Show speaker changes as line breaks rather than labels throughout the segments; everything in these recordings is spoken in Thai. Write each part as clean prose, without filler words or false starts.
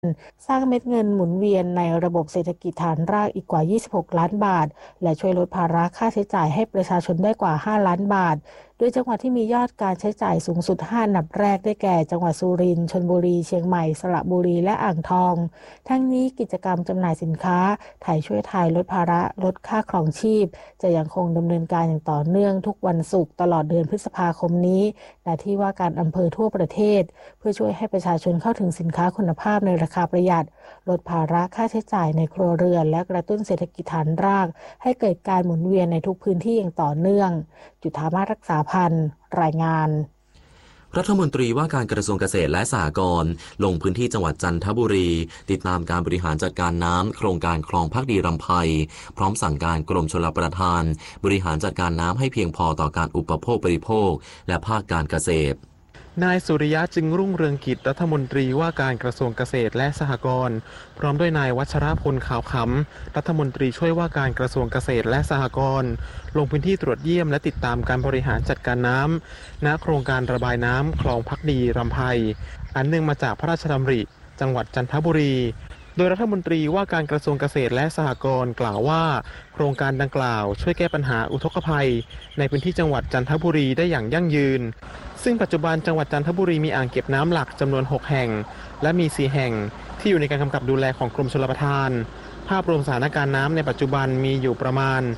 สร้างเม็ดเงินหมุนเวียนในระบบเศรษฐกิจฐานรากอีกกว่า26ล้านบาทและช่วยลดภาระค่าใช้จ่ายให้ประชาชนได้กว่า5ล้านบาทโดยจังหวัดที่มียอดการใช้จ่ายสูงสุด5อันดับแรกได้แก่จังหวัดสุรินทร์ชลบุรีเชียงใหม่สระบุรีและอ่างทองทั้งนี้กิจกรรมจำหน่ายสินค้าไทยช่วยไทยลดภาระลดค่าครองชีพจะยังคงดำเนินการอย่างต่อเนื่องทุกวันศุกร์ตลอดเดือนพฤษภาคมนี้และที่ว่าการอำเภอทั่วประเทศเพื่อช่วยให้ประชาชนเข้าถึงสินค้าคุณภาพในราคาประหยัดลดภาระค่าใช้จ่ายในครัวเรือนและกระตุ้นเศรษฐกิจฐานรากให้เกิดการหมุนเวียนในทุกพื้นที่อย่างต่อเนื่องจุฑามาสรักษาพันธ์รายงาน
รัฐมนตรีว่าการกระทรวงเกษตรและสหกรณ์ลงพื้นที่จังหวัดจันทบุรีติดตามการบริหารจัดการน้ำโครงการคลองภักดีรำไพพร้อมสั่งการกรมชลประทานบริหารจัดการน้ำให้เพียงพอต่อการอุปโภคบริโภคและภาคการเกษตร
นายสุริยะจึงรุ่งเรืองกิจรัฐมนตรีว่าการกระทรวงเกษตรและสหกรณ์พร้อมด้วยนายวัชรพลขาวขำรัฐมนตรีช่วยว่าการกระทรวงเกษตรและสหกรณ์ลงพื้นที่ตรวจเยี่ยมและติดตามการบริหารจัดการน้ำณโครงการระบายน้ำคลองภักดีรำไพอันเนื่องมาจากพระราชดำริจังหวัดจันทบุรีโดยรัฐมนตรีว่าการกระทรวงเกษตรและสหกรณ์กล่าวว่าโครงการดังกล่าวช่วยแก้ปัญหาอุทกภัยในพื้นที่จังหวัดจันทบุรีได้อย่างยั่งยืนซึ่งปัจจุบันจังหวัดจันทบุรีมีอ่างเก็บน้ำหลักจำนวน6แห่งและมี4แห่งที่อยู่ในการกำกับดูแลของกรมชลประทานภาพรวมสถานการณ์น้ำในปัจจุบันมีอยู่ประมาณ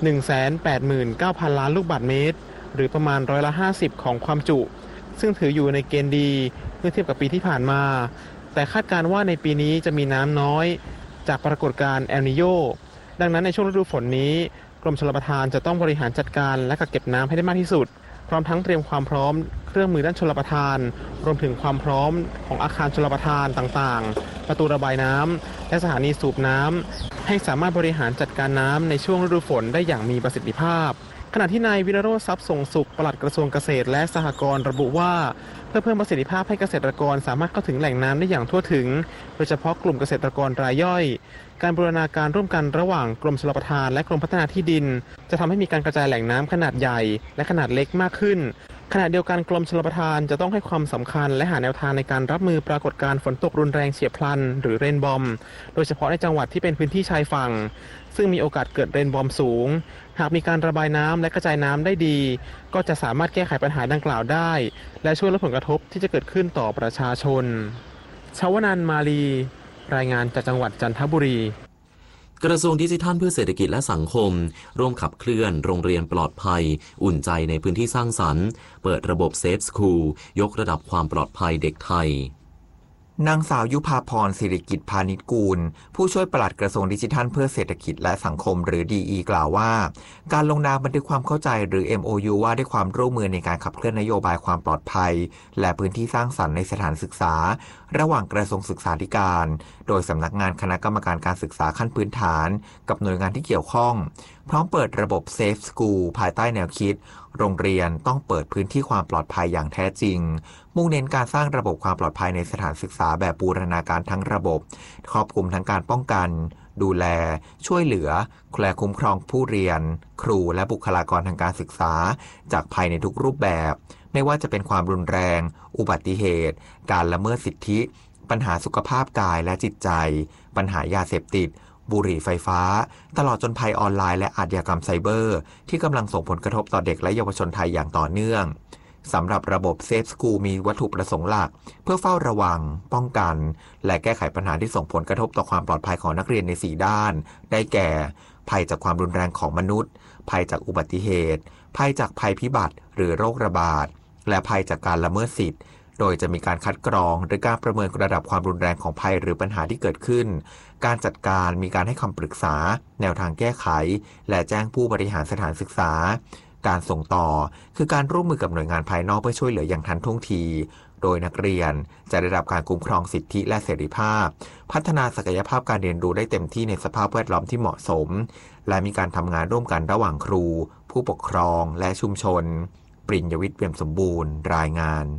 189,000 ล้านลูกบาศก์เมตรหรือประมาณ50%ของความจุซึ่งถืออยู่ในเกณฑ์ดีเมื่อเทียบกับปีที่ผ่านมาแต่คาดการณ์ว่าในปีนี้จะมีน้ำน้อยจากปรากฏการณ์เอลนีโญดังนั้นในช่วงฤดูฝนนี้กรมชลประทานจะต้องบริหารจัดการและกักเก็บน้ำให้ได้มากที่สุดพร้อมทั้งเตรียมความพร้อมเครื่องมือด้านชลประทานรวมถึงความพร้อมของอาคารชลประทานต่างๆประตูระบายน้ำและสถานีสูบน้ำให้สามารถบริหารจัดการน้ำในช่วงฤดูฝนได้อย่างมีประสิทธิภาพขณะที่นายวิรโรจน์ทรัพย์ส่งสุขปลัดกระทรวงเกษตรและสหกรณ์ระบุว่าเพื่อเพิ่มประสิทธิภาพให้เกษตรกรสามารถเข้าถึงแหล่งน้ำได้อย่างทั่วถึงโดยเฉพาะกลุ่มเกษตรกรรายย่อยการบูรณาการร่วมกันระหว่างกรมชลประทานและกรมพัฒนาที่ดินจะทำให้มีการกระจายแหล่งน้ำขนาดใหญ่และขนาดเล็กมากขึ้นขณะเดียวกันกรมชลประทานจะต้องให้ความสำคัญและหาแนวทางในการรับมือปรากฏการณ์ฝนตกรุนแรงเฉียบพลันหรือเรนบอมโดยเฉพาะในจังหวัดที่เป็นพื้นที่ชายฝั่งซึ่งมีโอกาสเกิดเรนบอมสูงหากมีการระบายน้ำและกระจายน้ำได้ดีก็จะสามารถแก้ไขปัญหาดังกล่าวได้และช่วยลดผลกระทบที่จะเกิดขึ้นต่อประชาชนชวนันท์มาลีรายงานจากจังหวัดจันทบุรี
กระทรวงดิจิทัลเพื่อเศรษฐกิจและสังคมร่วมขับเคลื่อนโรงเรียนปลอดภัยอุ่นใจในพื้นที่สร้างสรรค์เปิดระบบเซฟสคูลยกระดับความปลอดภัยเด็กไทย
นางสาวยุภาพรศิริกิจพาณิชกูลผู้ช่วยปลัดกระทรวงดิจิทัลเพื่อเศรษฐกิจและสังคมหรือ DE กล่าวว่าการลงนามบันทึกความเข้าใจหรือ MOU ว่าด้วยความร่วมมือในการขับเคลื่อนนโยบายความปลอดภัยและพื้นที่สร้างสรรค์ในสถานศึกษาระหว่างกระทรวงศึกษาธิการโดยสำนักงานคณะกรรมการการศึกษาขั้นพื้นฐานกับหน่วยงานที่เกี่ยวข้องพร้อมเปิดระบบ Safe School ภายใต้แนวคิดโรงเรียนต้องเปิดพื้นที่ความปลอดภัยอย่างแท้จริงมุ่งเน้นการสร้างระบบความปลอดภัยในสถานศึกษาแบบบูรณาการทั้งระบบครอบคลุมทั้งการป้องกันดูแลช่วยเหลือและคุ้มครองผู้เรียนครูและบุคลากรทางการศึกษาจากภัยในทุกรูปแบบไม่ว่าจะเป็นความรุนแรงอุบัติเหตุการละเมิดสิทธิปัญหาสุขภาพกายและจิตใจปัญหายาเสพติดบุหรี่ไฟฟ้าตลอดจนภัยออนไลน์และอาชญากรรมไซเบอร์ที่กำลังส่งผลกระทบต่อเด็กและเยาวชนไทยอย่างต่อเนื่องสำหรับระบบ Safe School มีวัตถุประสงค์หลักเพื่อเฝ้าระวังป้องกันและแก้ไขปัญหาที่ส่งผลกระทบต่อความปลอดภัยของนักเรียนใน4ด้านได้แก่ภัยจากความรุนแรงของมนุษย์ภัยจากอุบัติเหตุภัยจากภัยพิบัติหรือโรคระบาดและภัยจากการละเมิดสิทธิโดยจะมีการคัดกรองหรือการประเมินระดับความรุนแรงของภัยหรือปัญหาที่เกิดขึ้นการจัดการมีการให้คำปรึกษาแนวทางแก้ไขและแจ้งผู้บริหารสถานศึกษาการส่งต่อคือการร่วมมือกับหน่วยงานภายนอกเพื่อช่วยเหลืออย่างทันท่วงทีโดยนักเรียนจะได้รับการคุ้มครองสิทธิและเสรีภาพพัฒนาศักยภาพการเรียนรู้ได้เต็มที่ในสภาพแวดล้อมที่เหมาะสมและมีการทำงานร่วมกันระหว่างครูผู้ปกครองและชุมชนปริญญวิทย์เปี่ยมสมบูรณ์รายงาน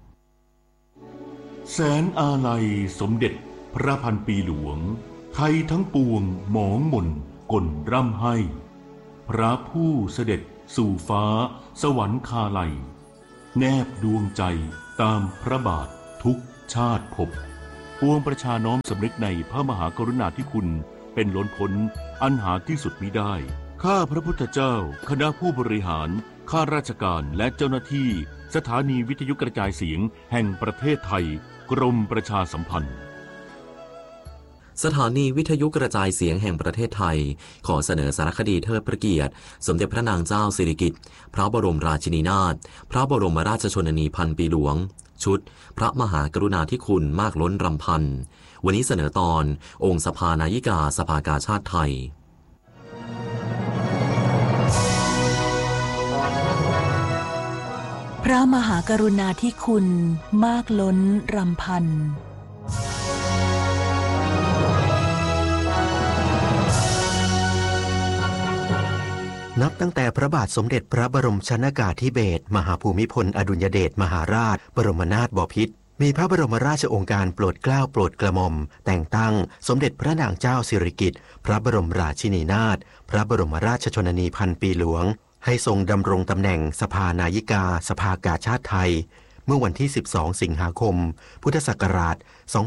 แสนอาลัยสมเด็จพระพันปีหลวงไทยทั้งปวงหมองหม่นกลร่ำให้พระผู้เสด็จสู่ฟ้าสวรรคาลัยแนบดวงใจตามพระบาททุกชาติภพปปวงประชาน้อมสำนึกในพระมหากรุณาธิคุณเป็นล้นพ้นอันหาที่สุดมิได้ข้าพระพุทธเจ้าคณะผู้บริหารข้าราชการและเจ้าหน้าที่สถานีวิทยุกระจายเสียงแห่งประเทศไทยกรมประชาสัมพันธ์
สถานีวิทยุกระจายเสียงแห่งประเทศไทยขอเสนอสารคดีเทิดพระเกียรติสมเด็จพระนางเจ้าสิริกิติ์พระบรมราชินีนาถพระบรมราชชนนีพันปีหลวงชุดพระมหากรุณาธิคุณมากล้นรำพันวันนี้เสนอตอนองค์สภานายิกาสภากาชาติไทย
พระมหากรุณาธิคุณมากล้นรำพัน
นับตั้งแต่พระบาทสมเด็จพระบรมชนกาธิเบศรมหาภูมิพลอดุลยเดชมหาราชบรมนาถบพิตรมีพระบรมราชโองการโปรดเกล้าโปรดกระหม่อมแต่งตั้งสมเด็จพระนางเจ้าสิริกิติ์พระบรมราชินีนาถพระบรมราชชนนีพันปีหลวงให้ทรงดำรงตำแหน่งสภานายิกาสภากาชาติไทยเมื่อวันที่12สิงหาคมพุทธศักราช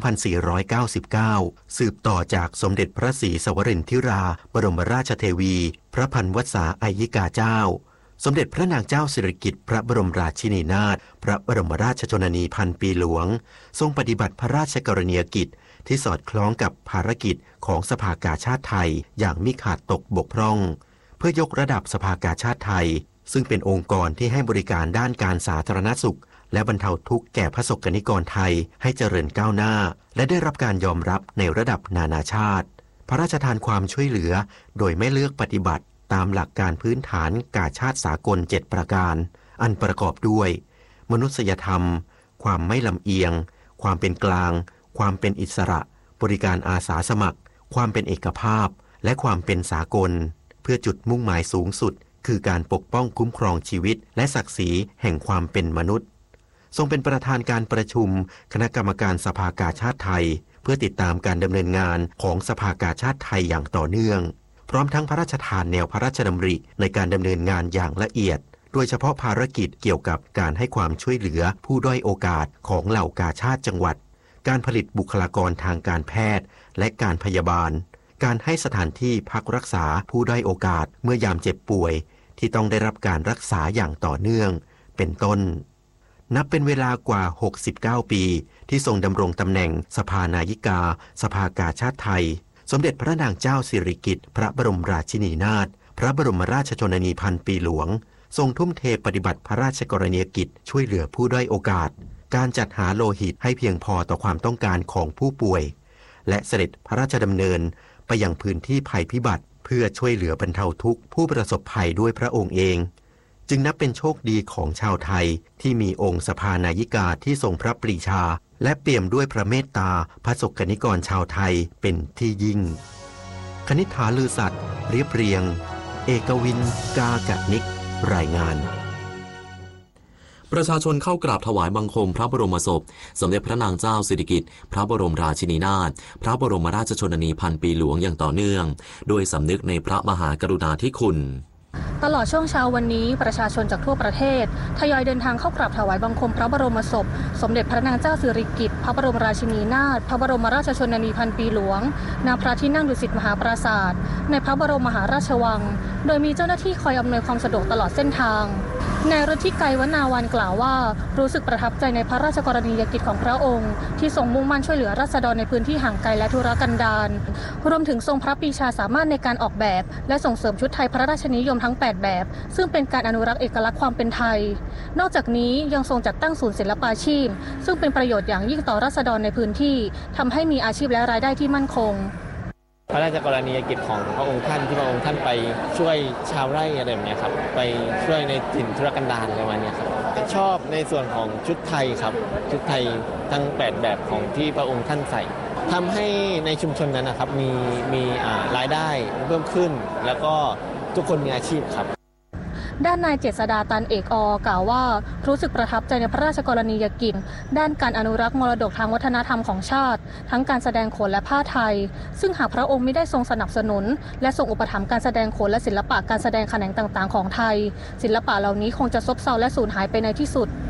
2499สืบต่อจากสมเด็จพระศรีสวรินทร์ธิราบรมราชเทวีพระพันวษาอัยยิกาเจ้าสมเด็จพระนางเจ้าสิริกิติ์พระบรมราชินีนาถพระบรมราชชนนีพันปีหลวงทรงปฏิบัติพระราชกรณียกิจที่สอดคล้องกับภารกิจของสภากาชาติไทยอย่างมิขาดตกบกพร่องเพื่อยกระดับสภากาชาติไทยซึ่งเป็นองค์กรที่ให้บริการด้านการสาธารณสุขและบรรเทาทุกข์แก่พระสกนิกรไทยให้เจริญก้าวหน้าและได้รับการยอมรับในระดับนานาชาติพระราชทานความช่วยเหลือโดยไม่เลือกปฏิบัติตามหลักการพื้นฐานกาชาติสากล7ประการอันประกอบด้วยมนุษยธรรมความไม่ลำเอียงความเป็นกลางความเป็นอิสระบริการอาสาสมัครความเป็นเอกภาพและความเป็นสากลเพื่อจุดมุ่งหมายสูงสุดคือการปกป้องคุ้มครองชีวิตและศักดิ์ศรีแห่งความเป็นมนุษย์ทรงเป็นประธานการประชุมคณะกรรมการสภากาชาติไทยเพื่อติดตามการดำเนินงานของสภากาชาติไทยอย่างต่อเนื่องพร้อมทั้งพระราชทานแนวพระราชดำริในการดำเนินงานอย่างละเอียดโดยเฉพาะภารกิจเกี่ยวกับการให้ความช่วยเหลือผู้ด้อยโอกาสของเหล่ากาชาติจังหวัดการผลิตบุคลากรทางการแพทย์และการพยาบาลการให้สถานที่พักรักษาผู้ด้อยโอกาสเมื่อยามเจ็บป่วยที่ต้องได้รับการรักษาอย่างต่อเนื่องเป็นต้นนับเป็นเวลากว่า69ปีที่ทรงดำรงตำแหน่งสภานายิกาสภากาชาติไทยสมเด็จพระนางเจ้าสิริกิติ์พระบรมราชินีนาถพระบรมราชชนนีพันปีหลวงทรงทุ่มเทปฏิบัติพระราชกรณียกิจช่วยเหลือผู้ด้อยโอกาสการจัดหาโลหิตให้เพียงพอต่อความต้องการของผู้ป่วยและเสด็จพระราชดำเนินไปยังพื้นที่ภัยพิบัติเพื่อช่วยเหลือบรรเทาทุกข์ผู้ประสบภัยด้วยพระองค์เองจึงนับเป็นโชคดีของชาวไทยที่มีองค์สภานายิกาที่ทรงพระปรีชาและเปี่ยมด้วยพระเมตตาพระสกนิกรชาวไทยเป็นที่ยิ่งคณิษฐาลือสัตย์เรียบเรียงเอกวินกากะนิกรายงาน
ประชาชนเข้ากราบถวายบังคมพระบรมศพสมเด็จพระนางเจ้าสิริกิติ์พระบรมราชินีนาถพระบรมราชชนนีพันปีหลวงอย่างต่อเนื่องโดยสำนึกในพระมหากรุณาธิคุณ
ตลอดช่วงเช้าวันนี้ประชาชนจากทั่วประเทศทยอยเดินทางเข้ากราบถวายบังคมพระบรมศพสมเด็จพระนางเจ้าสิริกิติ์พระบรมราชินีนาถพระบรมราชชนนีพันปีหลวงณพระที่นั่งดุสิตมหาปราสาทในพระบรมมหาราชวังโดยมีเจ้าหน้าที่คอยอำนวยความสะดวกตลอดเส้นทางนายฤทธิไกรวนาวันกล่าวว่ารู้สึกประทับใจในพระราชกรณียกิจของพระองค์ที่ทรงมุ่งมั่นช่วยเหลือราษฎรในพื้นที่ห่างไกลและทุรกันดารรวมถึงทรงพระปรีชาสามารถในการออกแบบและส่งเสริมชุดไทยพระราชนิยมทั้ง8แบบซึ่งเป็นการอนุรักษ์เอกลักษณ์ความเป็นไทยนอกจากนี้ยังทรงจัดตั้งศูนย์ศิลปาชีพซึ่งเป็นประโยชน์อย่างยิ่งต่อราษฎรในพื้นที่ทำให้มีอาชีพและรายได้ที่มั่นคง
พระราชกรณียกิจของพระองค์ท่านที่พระองค์ท่านไปช่วยชาวไร่อะไรแบบนี้ครับไปช่วยในถิ่นทุรกันดารอะไรประมาณนี้ครับชอบในส่วนของชุดไทยครับชุดไทยทั้ง8แบบของที่พระองค์ท่านใส่ทำให้ในชุมชนนั้นนะครับมีรายได้เพิ่มขึ้นแล้วก็ทุกคนมีอาชีพครับ
ด้านนายเจษฎาตันเอกกล่าวว่ารู้สึกประทับใจในพระราชกรณียกิจด้านการอนุรักษ์มรดกทางวัฒนธรรมของชาติทั้งการแสดงโขนและผ้าไทยซึ่งหากพระองค์ไม่ได้ทรงสนับสนุนและทรงอุปถัมภ์การแสดงโขนและศิลปะการแสดงแขนงต่างๆของไทยศิลปะเหล่านี้คงจะซบเซาและสูญหายไปในที่สุด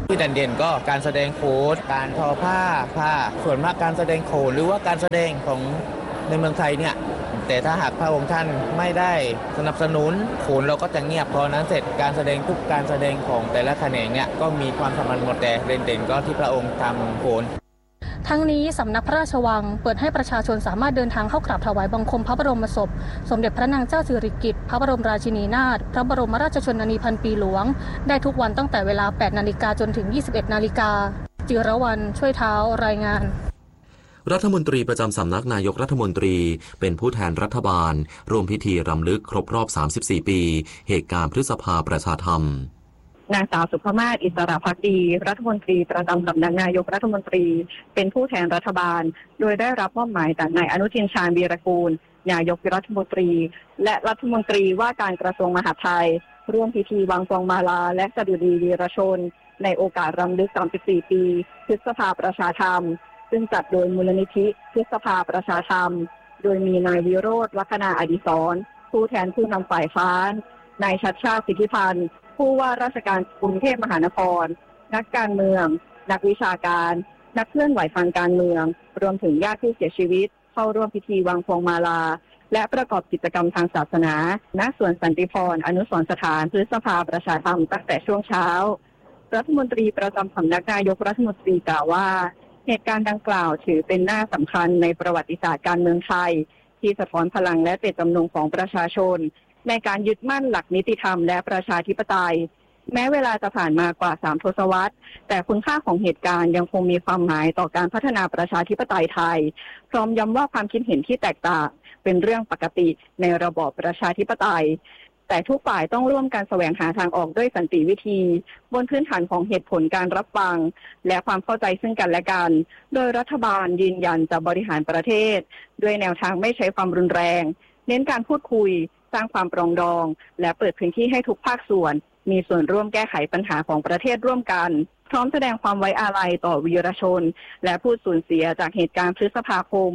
ที่เด่นๆก็การแสดงโขนการทอผ้าส่วนมากการแสดงโขนหรือว่าการแสดงของในเมืองไทยเนี่ยแต่ถ้าหากพระองค์ท่านไม่ได้สนับสนุนโขนเราก็จะเงียบพอนั้นเสร็จการแสดงทุกการแสดงของแต่ละแขนงเนี่ยก็มีความสำคัญหมดแต่เด่นๆก็ที่พระองค์ทำโขน
ทั้งนี้สำนักพระราชวังเปิดให้ประชาชนสามารถเดินทางเข้ากราบถวายบังคมพระบรมศพสมเด็จพระนางเจ้าสิริกิติ์พระบรมราชินีนาถพระบรมราชชนนีพันปีหลวงได้ทุกวันตั้งแต่เวลา 8 นาฬิกาจนถึง 21 นาฬิกาจิรวรรณช่วยเท้ารายงาน
รัฐมนตรีประจำสำนักนายกรัฐมนตรีเป็นผู้แทนรัฐบาลร่วมพิธีรำลึกครบรอบ 34 ปีเหตุการณ์พฤษภาประชาธรรม
นางสาวสุภมาศ อิสระภักดีรัฐมนตรีประจำสำนักนายกรัฐมนตรีเป็นผู้แทนรัฐบาลโดยได้รับมอบหมายจากนายอนุทิน ชาญวีรกูลนายกรัฐมนตรีและรัฐมนตรีว่าการกระทรวงมหาดไทยร่วมพิธีวางพวงมาลาและสดุดีวีรชนในโอกาสรำลึก 34 ปีพฤษภาประชาธรรมซึ่งจัดโดยมูลนิธิพฤษภาประชาธรรมโดยมีนายวิโรจน์ ลัคนาอดิศรผู้แทนผู้นำฝ่ายค้านนายชัชชาติ สิทธิพันธ์ผู้ว่าราชการกรุงเทพมหานครนักการเมืองนักวิชาการนักเคลื่อนไหวทางการเมืองรวมถึงญาติผู้เสียชีวิตเข้าร่วมพิธีวางพวงมาลาและประกอบกิจกรรมทางศาสนาณสวนสันติพรอนุสรณ์สถานพฤษภาประชาธรรมตั้งแต่ช่วงเช้ารัฐมนตรีประจำสำนักนายกรัฐมนตรีกล่าวว่าเหตุการณ์ดังกล่าวถือเป็นหน้าสำคัญในประวัติศาสตร์การเมืองไทยที่สะท้อนพลังและเจตจำนงของประชาชนในการยึดมั่นหลักนิติธรรมและประชาธิปไตยแม้เวลาจะผ่านมากว่า3 ทศวรรษแต่คุณค่าของเหตุการณ์ยังคงมีความหมายต่อการพัฒนาประชาธิปไตยไทยพร้อมย้ำว่าความคิดเห็นที่แตกต่างเป็นเรื่องปกติในระบอบประชาธิปไตยแต่ทุกฝ่ายต้องร่วมกันแสวงหาทางออกด้วยสันติวิธีบนพื้นฐานของเหตุผลการรับฟังและความเข้าใจซึ่งกันและกันโดยรัฐบาลยืนยันจะบริหารประเทศด้วยแนวทางไม่ใช้ความรุนแรงเน้นการพูดคุยสร้างความปรองดองและเปิดพื้นที่ให้ทุกภาคส่วนมีส่วนร่วมแก้ไขปัญหาของประเทศร่วมกันพร้อมแสดงความไว้อาลัยต่อวีรชนและผู้สูญเสียจากเหตุการณ์พฤษภาคม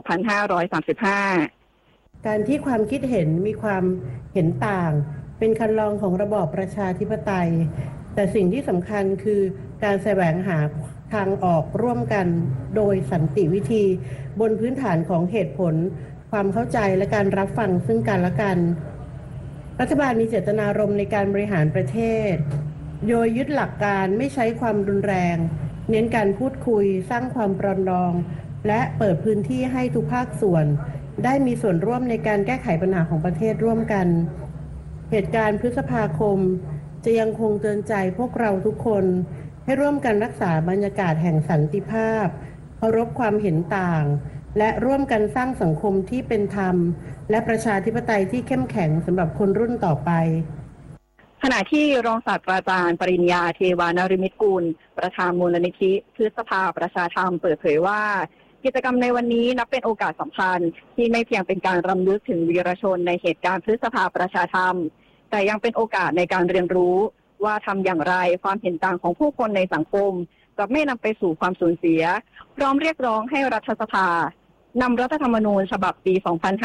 2535
การที่ความคิดเห็นมีความเห็นต่างเป็นคันลองของระบอบประชาธิปไตยแต่สิ่งที่สำคัญคือการแสวงหาทางออกร่วมกันโดยสันติวิธีบนพื้นฐานของเหตุผลความเข้าใจและการรับฟังซึ่งกันและกันรัฐบาลมีเจตนารมณ์ในการบริหารประเทศโดยยึดหลักการไม่ใช้ความรุนแรงเน้นการพูดคุยสร้างความปรองดองและเปิดพื้นที่ให้ทุกภาคส่วนได้มีส่วนร่วมในการแก้ไขปัญหาของประเทศร่วมกันเหตุการณ์พฤษภาคมจะยังคงเตือนใจพวกเราทุกคนให้ร่วมกันรักษาบรรยากาศแห่งสันติภาพเคารพความเห็นต่างและร่วมกันสร้างสังคมที่เป็นธรรมและประชาธิปไตยที่เข้มแข็งสำหรับคนรุ่นต่อไป
ขณะที่รองศาสตราจารย์ปริญญาเทวานฤมิตกุลประธานมูลนิธิพฤษภาประชาธรรมเปิดเผยว่ากิจกรรมในวันนี้นับเป็นโอกาสสำคัญที่ไม่เพียงเป็นการรำลึกถึงวีรชนในเหตุการณ์พฤษภาประชาธรรมแต่ยังเป็นโอกาสในการเรียนรู้ว่าทำอย่างไรความเห็นต่างของผู้คนในสังคมจะไม่นำไปสู่ความสูญเสียพร้อมเรียกร้องให้รัฐสภานำรัฐธรรมนูญฉบับปี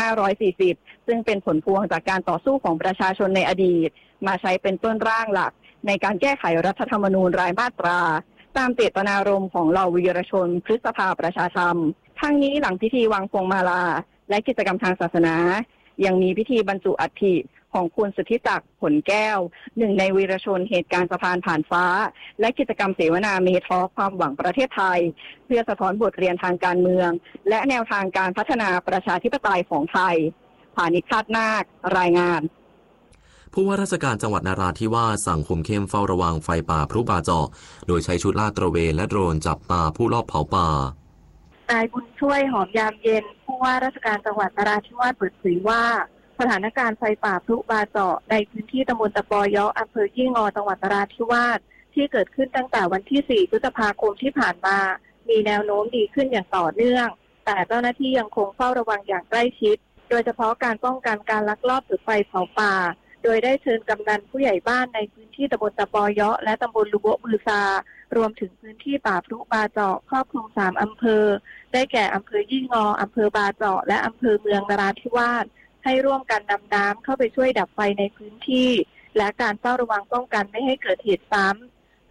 2540 ซึ่งเป็นผลพวงจากการต่อสู้ของประชาชนในอดีตมาใช้เป็นต้นร่างหลักในการแก้ไขรัฐธรรมนูญรายมาตราตามเจตนารมณ์ของเหล่าวีรชนพฤษภาประชาธรรมทั้งนี้หลังพิธีวางพวงมาลาและกิจกรรมทางศาสนายังมีพิธีบรรจุอัฐิของคุณสุทธิศักดิ์ผลแก้วหนึ่งในวีรชนเหตุการณ์สะพานผ่านฟ้าและกิจกรรมเสวนาเมทอล์คความหวังประเทศไทยเพื่อสะท้อนบทเรียนทางการเมืองและแนวทางการพัฒนาประชาธิปไตยของไทยผานิช คาดนาครายงาน
ผู้ว่าราชการจังหวัดนราธิวาสสั่งคุมเข้มเฝ้าระวังไฟป่าพลุบาเจาะโดยใช้ชุดลาดตระเวนและโดรนจับตาผู้ลอบเผาป่าน
ายบุญช่วยหอมยามเย็นผู้ว่าราชการจังหวัดนราธิวาสเปิดเผยว่าสถานการณ์ไฟป่าพลุบาเจาะในพื้นที่ตำบลตะปอยอำเภอยี่งอจังหวัดนราธิวาสที่เกิดขึ้นตั้งแต่วันที่ 4 พฤษภาคมที่ผ่านมามีแนวโน้มดีขึ้นอย่างต่อเนื่องแต่เจ้าหน้าที่ยังคงเฝ้าระวังอย่างใกล้ชิดโดยเฉพาะการป้องกันการลักลอบจุดไฟเผาป่าโดยได้เชิญกำนันผู้ใหญ่บ้านในพื้นที่ตำบลตะปอยอและตำบลลุโบะบือซารวมถึงพื้นที่ป่าพลุบาเจาะครอบคลุม3 อำเภอได้แก่อำเภอยี่งออำเภอบาเจาะและอำเภอเมืองนราธิวาสให้ร่วมกันนำน้ำเข้าไปช่วยดับไฟในพื้นที่และการเฝ้าระวังป้องกันไม่ให้เกิดเหตุซ้ำ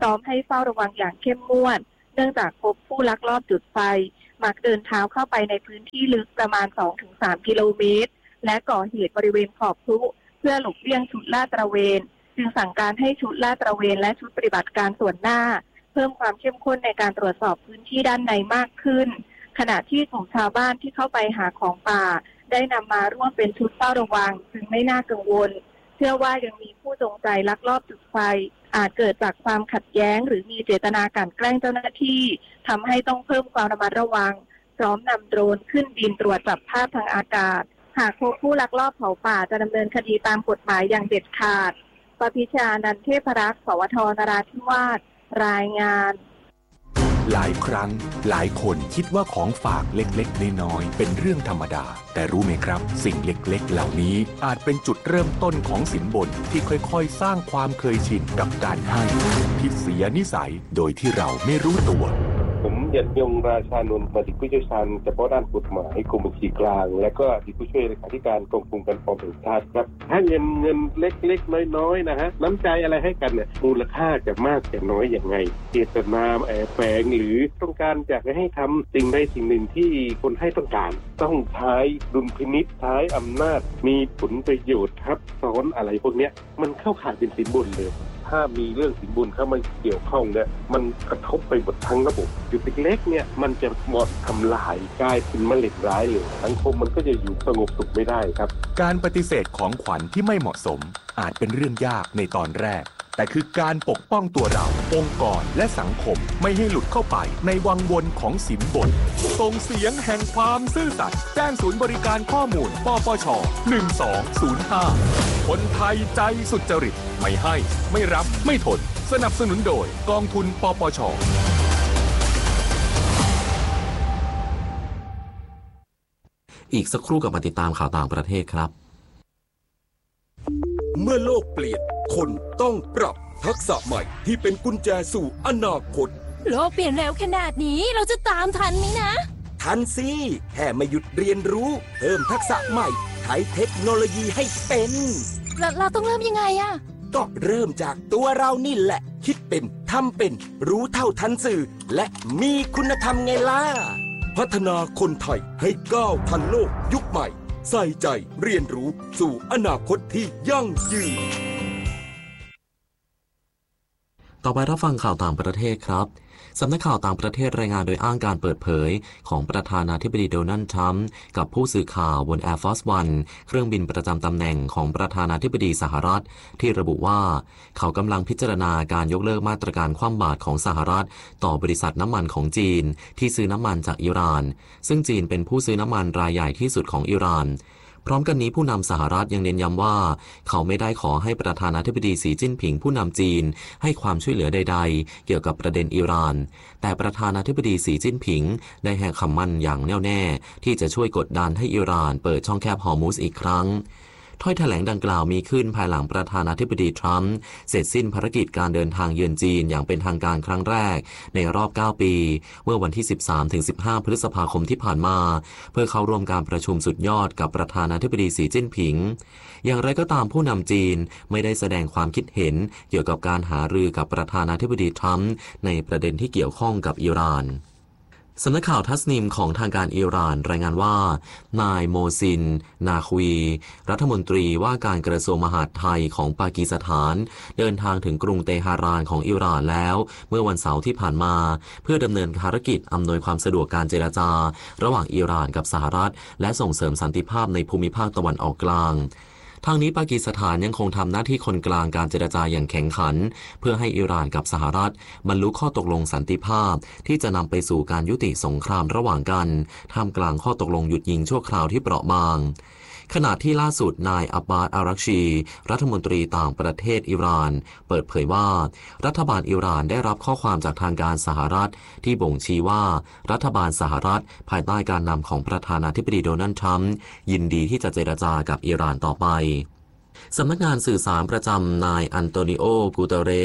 พร้อมให้เฝ้าระวังอย่างเข้มงวดเนื่องจากพบผู้ลักลอบจุดไฟมักเดินเท้าเข้าไปในพื้นที่ลึกประมาณ 2-3 กิโลเมตรและก่อเหตุบริเวณขอบพลุเพื่อหลบเลี่ยงชุดลาดตระเวนจึงสั่งการให้ชุดลาดตระเวนและชุดปฏิบัติการส่วนหน้าเพิ่มความเข้มข้นในการตรวจสอบพื้นที่ด้านในมากขึ้นขณะที่กลุ่มชาวบ้านที่เข้าไปหาของป่าได้นำมาร่วมเป็นชุดเฝ้าระวังจึงไม่น่ากังวลเชื่อว่ายังมีผู้จงใจลักลอบจุดไฟอาจเกิดจากความขัดแย้งหรือมีเจตนาการแกล้งเจ้าหน้าที่ทำให้ต้องเพิ่มความระมัดระวังพร้อมนำโดรนขึ้นบินตรวจจับภาพทางอากาศหากพบผู้ลักลอบเผาป่าจะดำเนินคดีตามกฎหมายอย่างเด็ดขาดปพิชานันท์เทพรักษ์สวทนราธิวาสรายงาน
หลายครั้งหลายคนคิดว่าของฝากเล็กๆน้อยๆเป็นเรื่องธรรมดาแต่รู้ไหมครับสิ่งเล็กๆเหล่านี้อาจเป็นจุดเริ่มต้นของสินบนที่ค่อยๆสร้างความเคยชินกับการให้ที่เสียนิสัยโดยที่เราไม่รู้ตัว
ผมยันยงราชานนท์อดีตผู้เชี่ยวชาญเฉพาะด้านกฎหมายกรมบัญชีกลางและก็อดีตผู้ช่วยเลขาธิการกองทุนการฟอร์มแห่งชาติครับถ้าเงินเล็กๆน้อยๆนะฮะน้ำใจอะไรให้กันเนี่ยมูลค่าจะมากจะน้อยอย่างไงเจตนาแฝงหรือต้องการอยากให้ทำสิ่งใดสิ่งหนึ่งที่คนให้ต้องการต้องใช้ดุลพินิจใช้อำนาจมีผลประโยชน์ทับซ้อนอะไรพวกเนี้ยมันเข้าข่ายเป็นสินบนเลยถ้ามีเรื่องสินบนเข้ามาเกี่ยวข้องเนี่ยมันกระทบไปหมดทั้งระบบจุดเล็กๆเนี่ยมันจะหมดทำลายกลายเป็นมะเร็งร้ายเลยสังคมมันก็จะอยู่สงบสุขไม่ได้ครับ
การปฏิเสธของขวัญที่ไม่เหมาะสมอาจเป็นเรื่องยากในตอนแรกแต่คือการปกป้องตัวเราองค์กรและสังคมไม่ให้หลุดเข้าไปในวังวนของสินบนส่งเสียงแห่งความซื่อสัตย์แจ้งศูนย์บริการข้อมูลปปช1205คนไทยใจสุจริตไม่ให้ไม่รับไม่ทนสนับสนุนโดยกองทุนปปช
อีกสักครู่กับมาติดตามข่าวต่างประเทศครับ
เมื่อโลกเปลี่ยนคนต้องปรับทักษะใหม่ที่เป็นกุญแจสู่อนาคต
โลกเปลี่ยนเร็วขนาดนี้เราจะตามทันไหมนะ
ทันสิแค่ไม่หยุดเรียนรู้เพิ่มทักษะใหม่ใช้เทคโนโลยีให้เป็น
เราต้องเริ่มยังไงอะ
ก็เริ่มจากตัวเรานี่แหละคิดเป็นทำเป็นรู้เท่าทันสื่อและมีคุณธรรมไงล่ะพัฒนาคนไทยให้ก้าวทันโลกยุคใหม่ใส่ใจเรียนรู้สู่อนาคตที่ยั่งยืน
ต่อไปรับฟังข่าวต่างประเทศครับสำนักข่าวต่างประเทศรายงานโดยอ้างการเปิดเผยของประธานาธิบดีโดนัลด์ทรัมป์กับผู้สื่อข่าวบน Air Force One เครื่องบินประจำตำแหน่งของประธานาธิบดีสหรัฐที่ระบุว่าเขากำลังพิจารณาการยกเลิกมาตรการคว่ำบาตรของสหรัฐต่อบริษัทน้ำมันของจีนที่ซื้อน้ำมันจากอิหร่านซึ่งจีนเป็นผู้ซื้อน้ำมันรายใหญ่ที่สุดของอิหร่านพร้อมกันนี้ผู้นำสหรัฐยังเน้นย้ำว่าเขาไม่ได้ขอให้ประธานาธิบดีสีจิ้นผิงผู้นำจีนให้ความช่วยเหลือใดๆเกี่ยวกับประเด็นอิหร่านแต่ประธานาธิบดีสีจิ้นผิงได้ให้คำมั่นอย่างแน่วแน่ที่จะช่วยกดดันให้อิหร่านเปิดช่องแคบฮอร์มุซอีกครั้งถ้อยแถลงดังกล่าวมีขึ้นภายหลังประธานาธิบดีทรัมป์เสร็จสิ้นภารกิจการเดินทางเยือนจีนอย่างเป็นทางการครั้งแรกในรอบ9ปีเมื่อวันที่ 13-15 พฤษภาคมที่ผ่านมาเพื่อเข้าร่วมการประชุมสุดยอดกับประธานาธิบดีสีจิ้นผิงอย่างไรก็ตามผู้นำจีนไม่ได้แสดงความคิดเห็นเกี่ยวกับการหารือกับประธานาธิบดีทรัมป์ในประเด็นที่เกี่ยวข้องกับอิหร่านสำนักข่าวทัสนิมของทางการอิหร่านรายงานว่านายโมซินนาควีรัฐมนตรีว่าการกระทรวงมหาดไทยของปากีสถานเดินทางถึงกรุงเตหะรานของอิหร่านแล้วเมื่อวันเสาร์ที่ผ่านมาเพื่อดำเนินภารกิจอำนวยความสะดวกการเจรจาระหว่างอิหร่านกับสหรัฐและส่งเสริมสันติภาพในภูมิภาคตะวันออกกลางทางนี้ปากีสถานยังคงทำหน้าที่คนกลางการเจรจาอย่างแข็งขันเพื่อให้อิหร่านกับสหรัฐบรรลุข้อตกลงสันติภาพที่จะนำไปสู่การยุติสงครามระหว่างกันท่ามกลางข้อตกลงหยุดยิงชั่วคราวที่เปราะบางขณะที่ล่าสุดนายอับบาสอารักชีรัฐมนตรีต่างประเทศอิหร่านเปิดเผยว่ารัฐบาลอิหร่านได้รับข้อความจากทางการสหรัฐที่บ่งชี้ว่ารัฐบาลสหรัฐภายใต้การนำของประธานาธิบดีโดนัลด์ทรัมป์ยินดีที่จะเจรจากับอิหร่านต่อไปสำนักงานสื่อสารประจำนายอันโตนิโอ กูเตเรส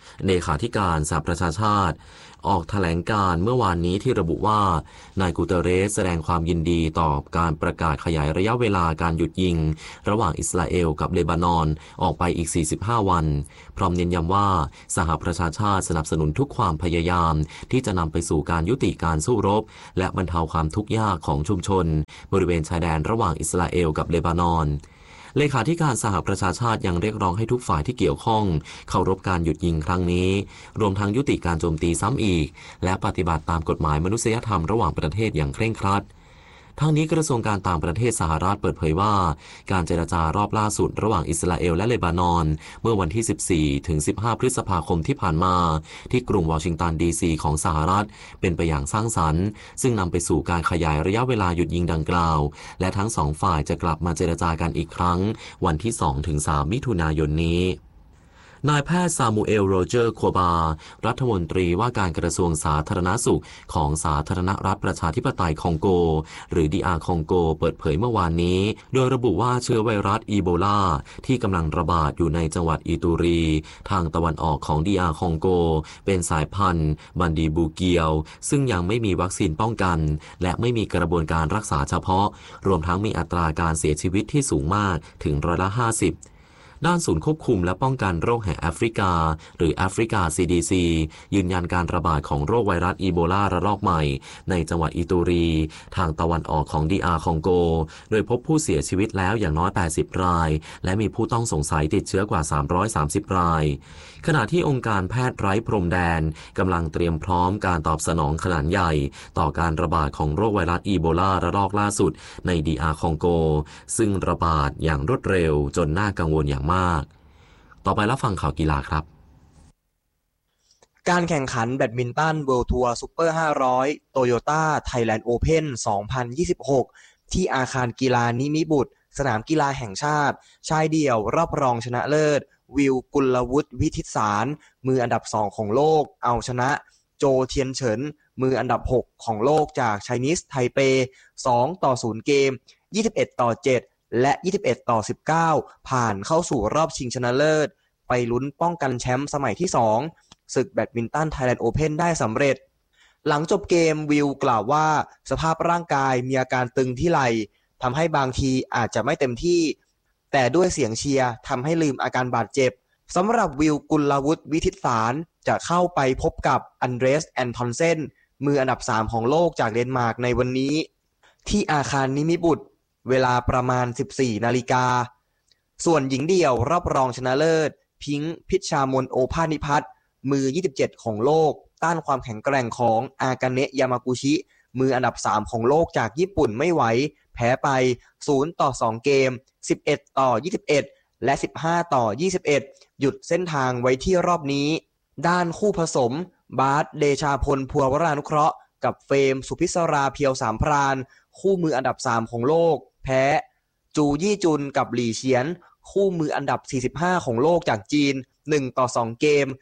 เลขาธิการสหประชาชาติออกแถลงการเมื่อวานนี้ที่ระบุว่านายกูเตเรสแสดงความยินดีต่อการประกาศขยายระยะเวลาการหยุดยิงระหว่างอิสราเอลกับเลบานอนออกไปอีก45วันพร้อมเน้นย้ำว่าสหประชาชาติสนับสนุนทุกความพยายามที่จะนำไปสู่การยุติการสู้รบและบรรเทาความทุกข์ยากของชุมชนบริเวณชายแดนระหว่างอิสราเอลกับเลบานอนเลขาธิการสหประชาชาติยังเรียกร้องให้ทุกฝ่ายที่เกี่ยวข้องเคารพการหยุดยิงครั้งนี้รวมทั้งยุติการโจมตีซ้ำอีกและปฏิบัติตามกฎหมายมนุษยธรรมระหว่างประเทศอย่างเคร่งครัดทั้งนี้กระทรวงการต่างประเทศสหรัฐเปิดเผยว่าการเจรจารอบล่าสุดระหว่างอิสราเอลและเลบานอนเมื่อวันที่14ถึง15พฤษภาคมที่ผ่านมาที่กรุงวอชิงตันดีซีของสหรัฐเป็นไปอย่างสร้างสรรค์ซึ่งนำไปสู่การขยายระยะเวลาหยุดยิงดังกล่าวและทั้งสองฝ่ายจะกลับมาเจรจากันอีกครั้งวันที่2ถึง3มิถุนายนนี้นายแพทย์ซามูเอลโรเจอร์โคบารัฐมนตรีว่าการกระทรวงสาธารณสุขของสาธารณรัฐประชาธิปไตยคองโกหรือ DR คองโกเปิดเผยเมื่อวานนี้โดยระบุว่าเชื้อไวรัสอีโบลาที่กำลังระบาดอยู่ในจังหวัดอิตูรีทางตะวันออกของ DR คองโกเป็นสายพันธุ์บันดีบูเกียวซึ่งยังไม่มีวัคซีนป้องกันและไม่มีกระบวนการรักษาเฉพาะรวมทั้งมีอัตราการเสียชีวิตที่สูงมากถึง50%ด้านศูนย์ควบคุมและป้องกันโรคแห่งแอฟริกาหรือแอฟริกา CDC ยืนยันการระบาดของโรคไวรัสอีโบลาระลอกใหม่ในจังหวัดอิตูรีทางตะวันออกของ DR คองโกโดยพบผู้เสียชีวิตแล้วอย่างน้อย80รายและมีผู้ต้องสงสัยติดเชื้อกว่า330รายขณะที่องค์การแพทย์ไร้พรมแดนกำลังเตรียมพร้อมการตอบสนองขนาดใหญ่ต่อการระบาดของโรคไวรัสอีโบลาระลอกล่าสุดใน DR คองโกซึ่งระบาดอย่างรวดเร็วจนน่ากังวลอย่างมากต่อไปรับฟังข่าวกีฬาครับ
การแข่งขันแบดมินตันเวิลด์ทัวร์ซุปเปอร์500โตโยต้าไทยแลนด์โอเพ่น2026ที่อาคารกีฬานิมิบุตรสนามกีฬาแห่งชาติชายเดี่ยวรอบรองชนะเลิศวิวกุลวุฒิวิทิตสารมืออันดับ2ของโลกเอาชนะโจเทียนเฉินมืออันดับ6ของโลกจากไชนีสไทเป2-0เกม21-7และ21-19ผ่านเข้าสู่รอบชิงชนะเลิศไปลุ้นป้องกันแชมป์สมัยที่2ศึกแบดมินตันไทยแลนด์โอเพ่นได้สำเร็จหลังจบเกมวิวกล่าวว่าสภาพร่างกายมีอาการตึงที่ไหล่ทำให้บางทีอาจจะไม่เต็มที่แต่ด้วยเสียงเชียร์ทำให้ลืมอาการบาดเจ็บสำหรับวิวกุลวุฒิวิทิตสารจะเข้าไปพบกับอันเดรสแอนทอนเซนมืออันดับ3ของโลกจากเดนมาร์กในวันนี้ที่อาคารนิมิบุตรเวลาประมาณ 14 นาฬิกาส่วนหญิงเดี่ยวรอบรองชนะเลิศพิงค์พิชชามนโอภานิพัฒน์มือ27ของโลกต้านความแข็งแกร่งของอากาเนะยามากุชิมืออันดับ3ของโลกจากญี่ปุ่นไม่ไหวแพ้ไป0-2เกม11-21และ15-21หยุดเส้นทางไว้ที่รอบนี้ด้านคู่ผสมบาสเดชาพลภัววรานุเคราะห์กับเฟรมสุพิศราเพียวสามพรานคู่มืออันดับ3ของโลกแพ้จูยี่จุนกับหลี่เฉียนคู่มืออันดับ45ของโลกจากจีน1-2เกม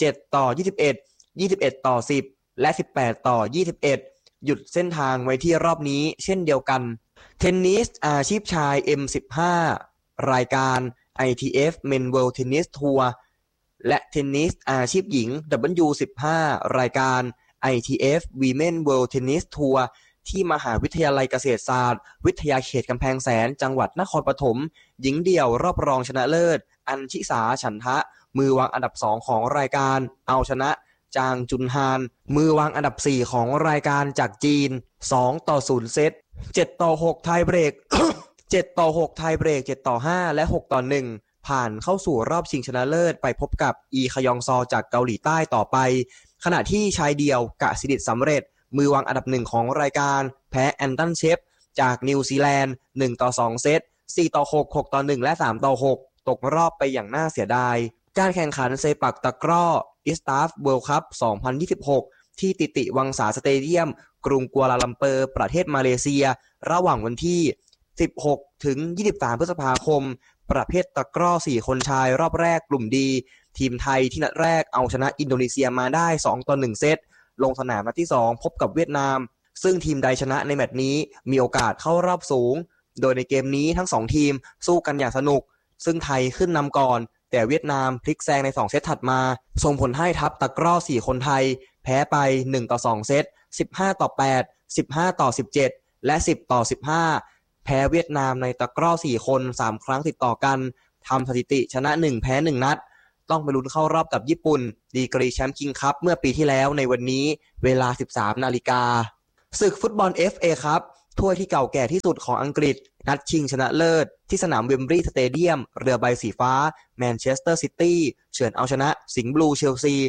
17-21 21-10และ18-21หยุดเส้นทางไว้ที่รอบนี้เช่นเดียวกันเทนนิสอาชีพชาย M15 รายการ ITF Men World Tennis Tour และเทนนิสอาชีพหญิง W15 รายการ ITF Women World Tennis Tour ที่มหาวิทยาลัยเกษตรศาสตร์วิทยาเขตกำแพงแสนจังหวัดนครปฐมหญิงเดี่ยวรอบรองชนะเลิศอัญชิสาฉันทะมือวางอันดับ2ของรายการเอาชนะจางจุนฮานมือวางอันดับ4ของรายการจากจีน2-0เซต7-6ไทยเบรก 7-6ไทยเบรก7-5และ6-1ผ่านเข้าสู่รอบชิงชนะเลิศไปพบกับอีคยองซอจากเกาหลีใต้ต่อไปขณะที่ชายเดี่ยวกะสิดิษฐ์สำเร็จมือวางอันดับ1ของรายการแพ้แอนตันเชฟจากนิวซีแลนด์1-2เซต4-6 6-1และ3-6ตกรอบไปอย่างน่าเสียดายการแข่งขันเซปักตะกร้ออิสตาฟเวิลด์คัพ2026ที่ติติวังสาสเตเดียมกรุงกัวลาลัมเปอร์ประเทศมาเลเซียระหว่างวันที่16ถึง23พฤษภาคมประเภทตะกร้อ4คนชายรอบแรกกลุ่มดีทีมไทยที่นัดแรกเอาชนะอินโดนีเซียมาได้2-1เซตลงสนามนัดที่2พบกับเวียดนามซึ่งทีมใดชนะในแมตช์นี้มีโอกาสเข้ารอบสูงโดยในเกมนี้ทั้ง2ทีมสู้กันอย่างสนุกซึ่งไทยขึ้นนำก่อนแต่เวียดนามพลิกแซงใน2เซตถัดมาส่งผลให้ทัพตะกร้อ4คนไทยแพ้ไป1-2เซต15-8 15-17และ10-15แพ้เวียดนามในตะกร้อ4คน3ครั้งติดต่อกันทำสถิติชนะ1แพ้1นัดต้องไปลุ้นเข้ารอบกับญี่ปุ่นดีกรีแชมป์คิงคัพเมื่อปีที่แล้วในวันนี้เวลา 13 นาฬิกาศึกฟุตบอล FA ครับถ้วยที่เก่าแก่ที่สุดของอังกฤษนัดชิงชนะเลิศที่สนามเวมบลีย์สเตเดียมเรือใบสีฟ้าแมนเชสเตอร์ซิตี้เฉือนเอาชนะสิงห์บลูเชลซี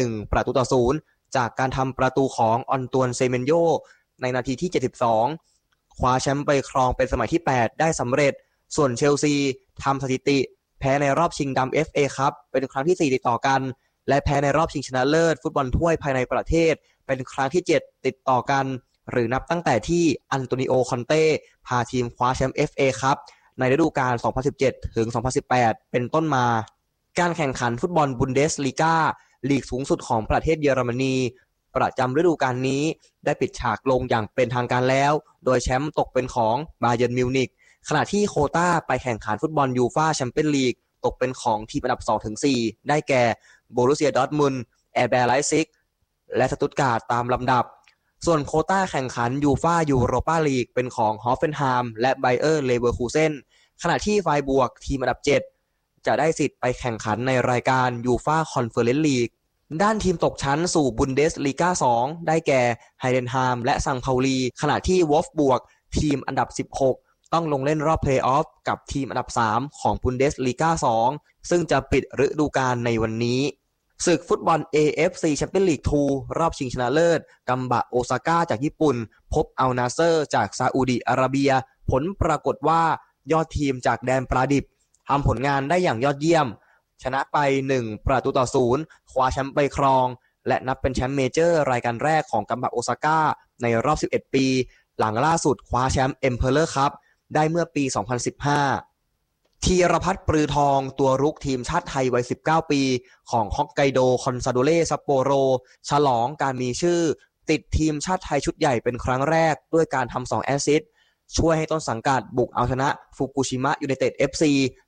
1-0จากการทำประตูของออนตวนเซเมนโยในนาทีที่72คว้าแชมป์ไปครองเป็นสมัยที่8ได้สำเร็จส่วนเชลซีทำสถิติแพ้ในรอบชิงดำ FA ครับเป็นครั้งที่4ติดต่อกันและแพ้ในรอบชิงชนะเลิศฟุตบอลถ้วยภายในประเทศเป็นครั้งที่7ติดต่อกันหรือนับตั้งแต่ที่อันโตนิโอคอนเต้พาทีมคว้าแชมป์ FA ครับในฤดูกาล 2017 ถึง 2018 เป็นต้นมาการแข่งขันฟุตบอลบุนเดสลีกาลีกสูงสุดของประเทศเยอรมนีประจำฤดูกาลนี้ได้ปิดฉากลงอย่างเป็นทางการแล้วโดยแชมป์ตกเป็นของบาเยิร์นมิวนิกขณะที่โควต้าไปแข่งขันฟุตบอลยูฟ่าแชมเปี้ยนลีกตกเป็นของทีมอันดับ 2-4 ได้แก่โบรุสเซียดอร์ทมุนด์แอร์แบร์ไลป์ซิกและสตุตการ์ตตามลำดับส่วนโควต้าแข่งขันยูฟ่ายูโรปาลีกเป็นของฮอฟเฟนไฮม์และไบเออร์เลเวอร์คูเซ่นขณะที่ไฟบวกทีมอันดับ 7 จะได้สิทธิ์ไปแข่งขันในรายการยูฟ่าคอนเฟอเรนซ์ลีกด้านทีมตกชั้นสู่บุนเดสลีกา 2 ได้แก่ไฮเดนไฮม์และซังเปาลีขณะที่วอล์ฟบวกทีมอันดับ 16 ต้องลงเล่นรอบเพลย์ออฟกับทีมอันดับ 3 ของบุนเดสลีกา 2 ซึ่งจะปิดฤดูกาลในวันนี้ศึกฟุตบอล AFC แชมเปี้ยนลีก 2 รอบชิงชนะเลิศกัมบะโอซาก้าจากญี่ปุ่นพบอัลนาเซอร์จากซาอุดิอาระเบียผลปรากฏว่ายอดทีมจากแดนปลาดิบทำผลงานได้อย่างยอดเยี่ยมชนะไป1-0คว้าแชมป์ไปครองและนับเป็นแชมป์เมเจอร์รายการแรกของกัมบะโอซาก้าในรอบ11ปีหลังล่าสุดคว้าแชมป์เอ็มเพอเรอร์คัพได้เมื่อปี2015ธีรพัฒน์ปรือทองตัวรุกทีมชาติไทยวัย19ปีของฮอกไกโดคอนซาโดเร่ซัปโปโรฉลองการมีชื่อติดทีมชาติไทยชุดใหญ่เป็นครั้งแรกด้วยการทำ2แอสซิสต์ช่วยให้ต้นสังกัดบุกเอาชนะฟุกุชิมะยูไนเต็ด FC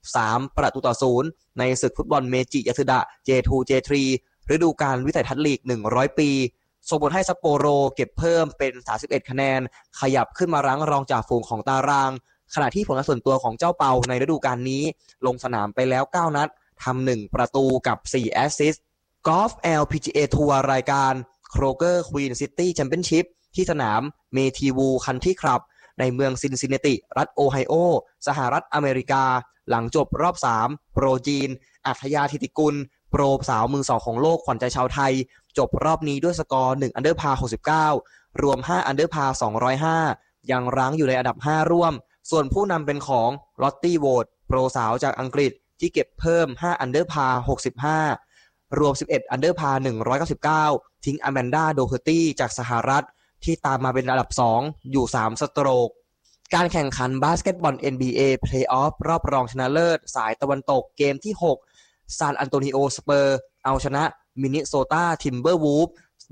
3-0ในศึกฟุตบอลเมจิยาสึดะ J2 J3 ฤดูกาลวิสัยทัศน์ลีก100ปีส่งผลให้ซัปโปโรเก็บเพิ่มเป็น31คะแนนขยับขึ้นมารั้งรองจ่าฝูงของตารางขณะที่ผลงานส่วนตัวของเจ้าเปาในฤดูกาลนี้ลงสนามไปแล้ว9นัดทำ1ประตูกับ4แอสซิสต์กอล์ฟ LPGA ทัวร์รายการโครเกอร์ควีนซิตี้แชมเปี้ยนชิพที่สนามเมทีวูคันทรีคลับในเมืองซินซินเนติรัฐโอไฮโอสหรัฐอเมริกาหลังจบรอบ3โปรจีนอัธยาธิติกุลโปรสาวมือ2ของโลกขวัญใจชาวไทยจบรอบนี้ด้วยสกอร์1อันเดอร์พาร์69รวม5อันเดอร์พาร์205ยังรั้งอยู่ในอันดับ5ร่วมส่วนผู้นำเป็นของลอตตี้โวดโปรสาวจากอังกฤษที่เก็บเพิ่ม5อันเดอร์พาร์65รวม11อันเดอร์พาร์199ทิ้งอแมนดาโดเฮอร์ตี้จากสหรัฐที่ตามมาเป็นอันดับ2อยู่3สโตรกการแข่งขันบาสเกตบอล NBA Playoff รอบรองชนะเลิศสายตะวันตกเกมที่6ซานอันโตนิโอสเปอร์เอาชนะมินนิโซตาทิมเบอร์วูฟ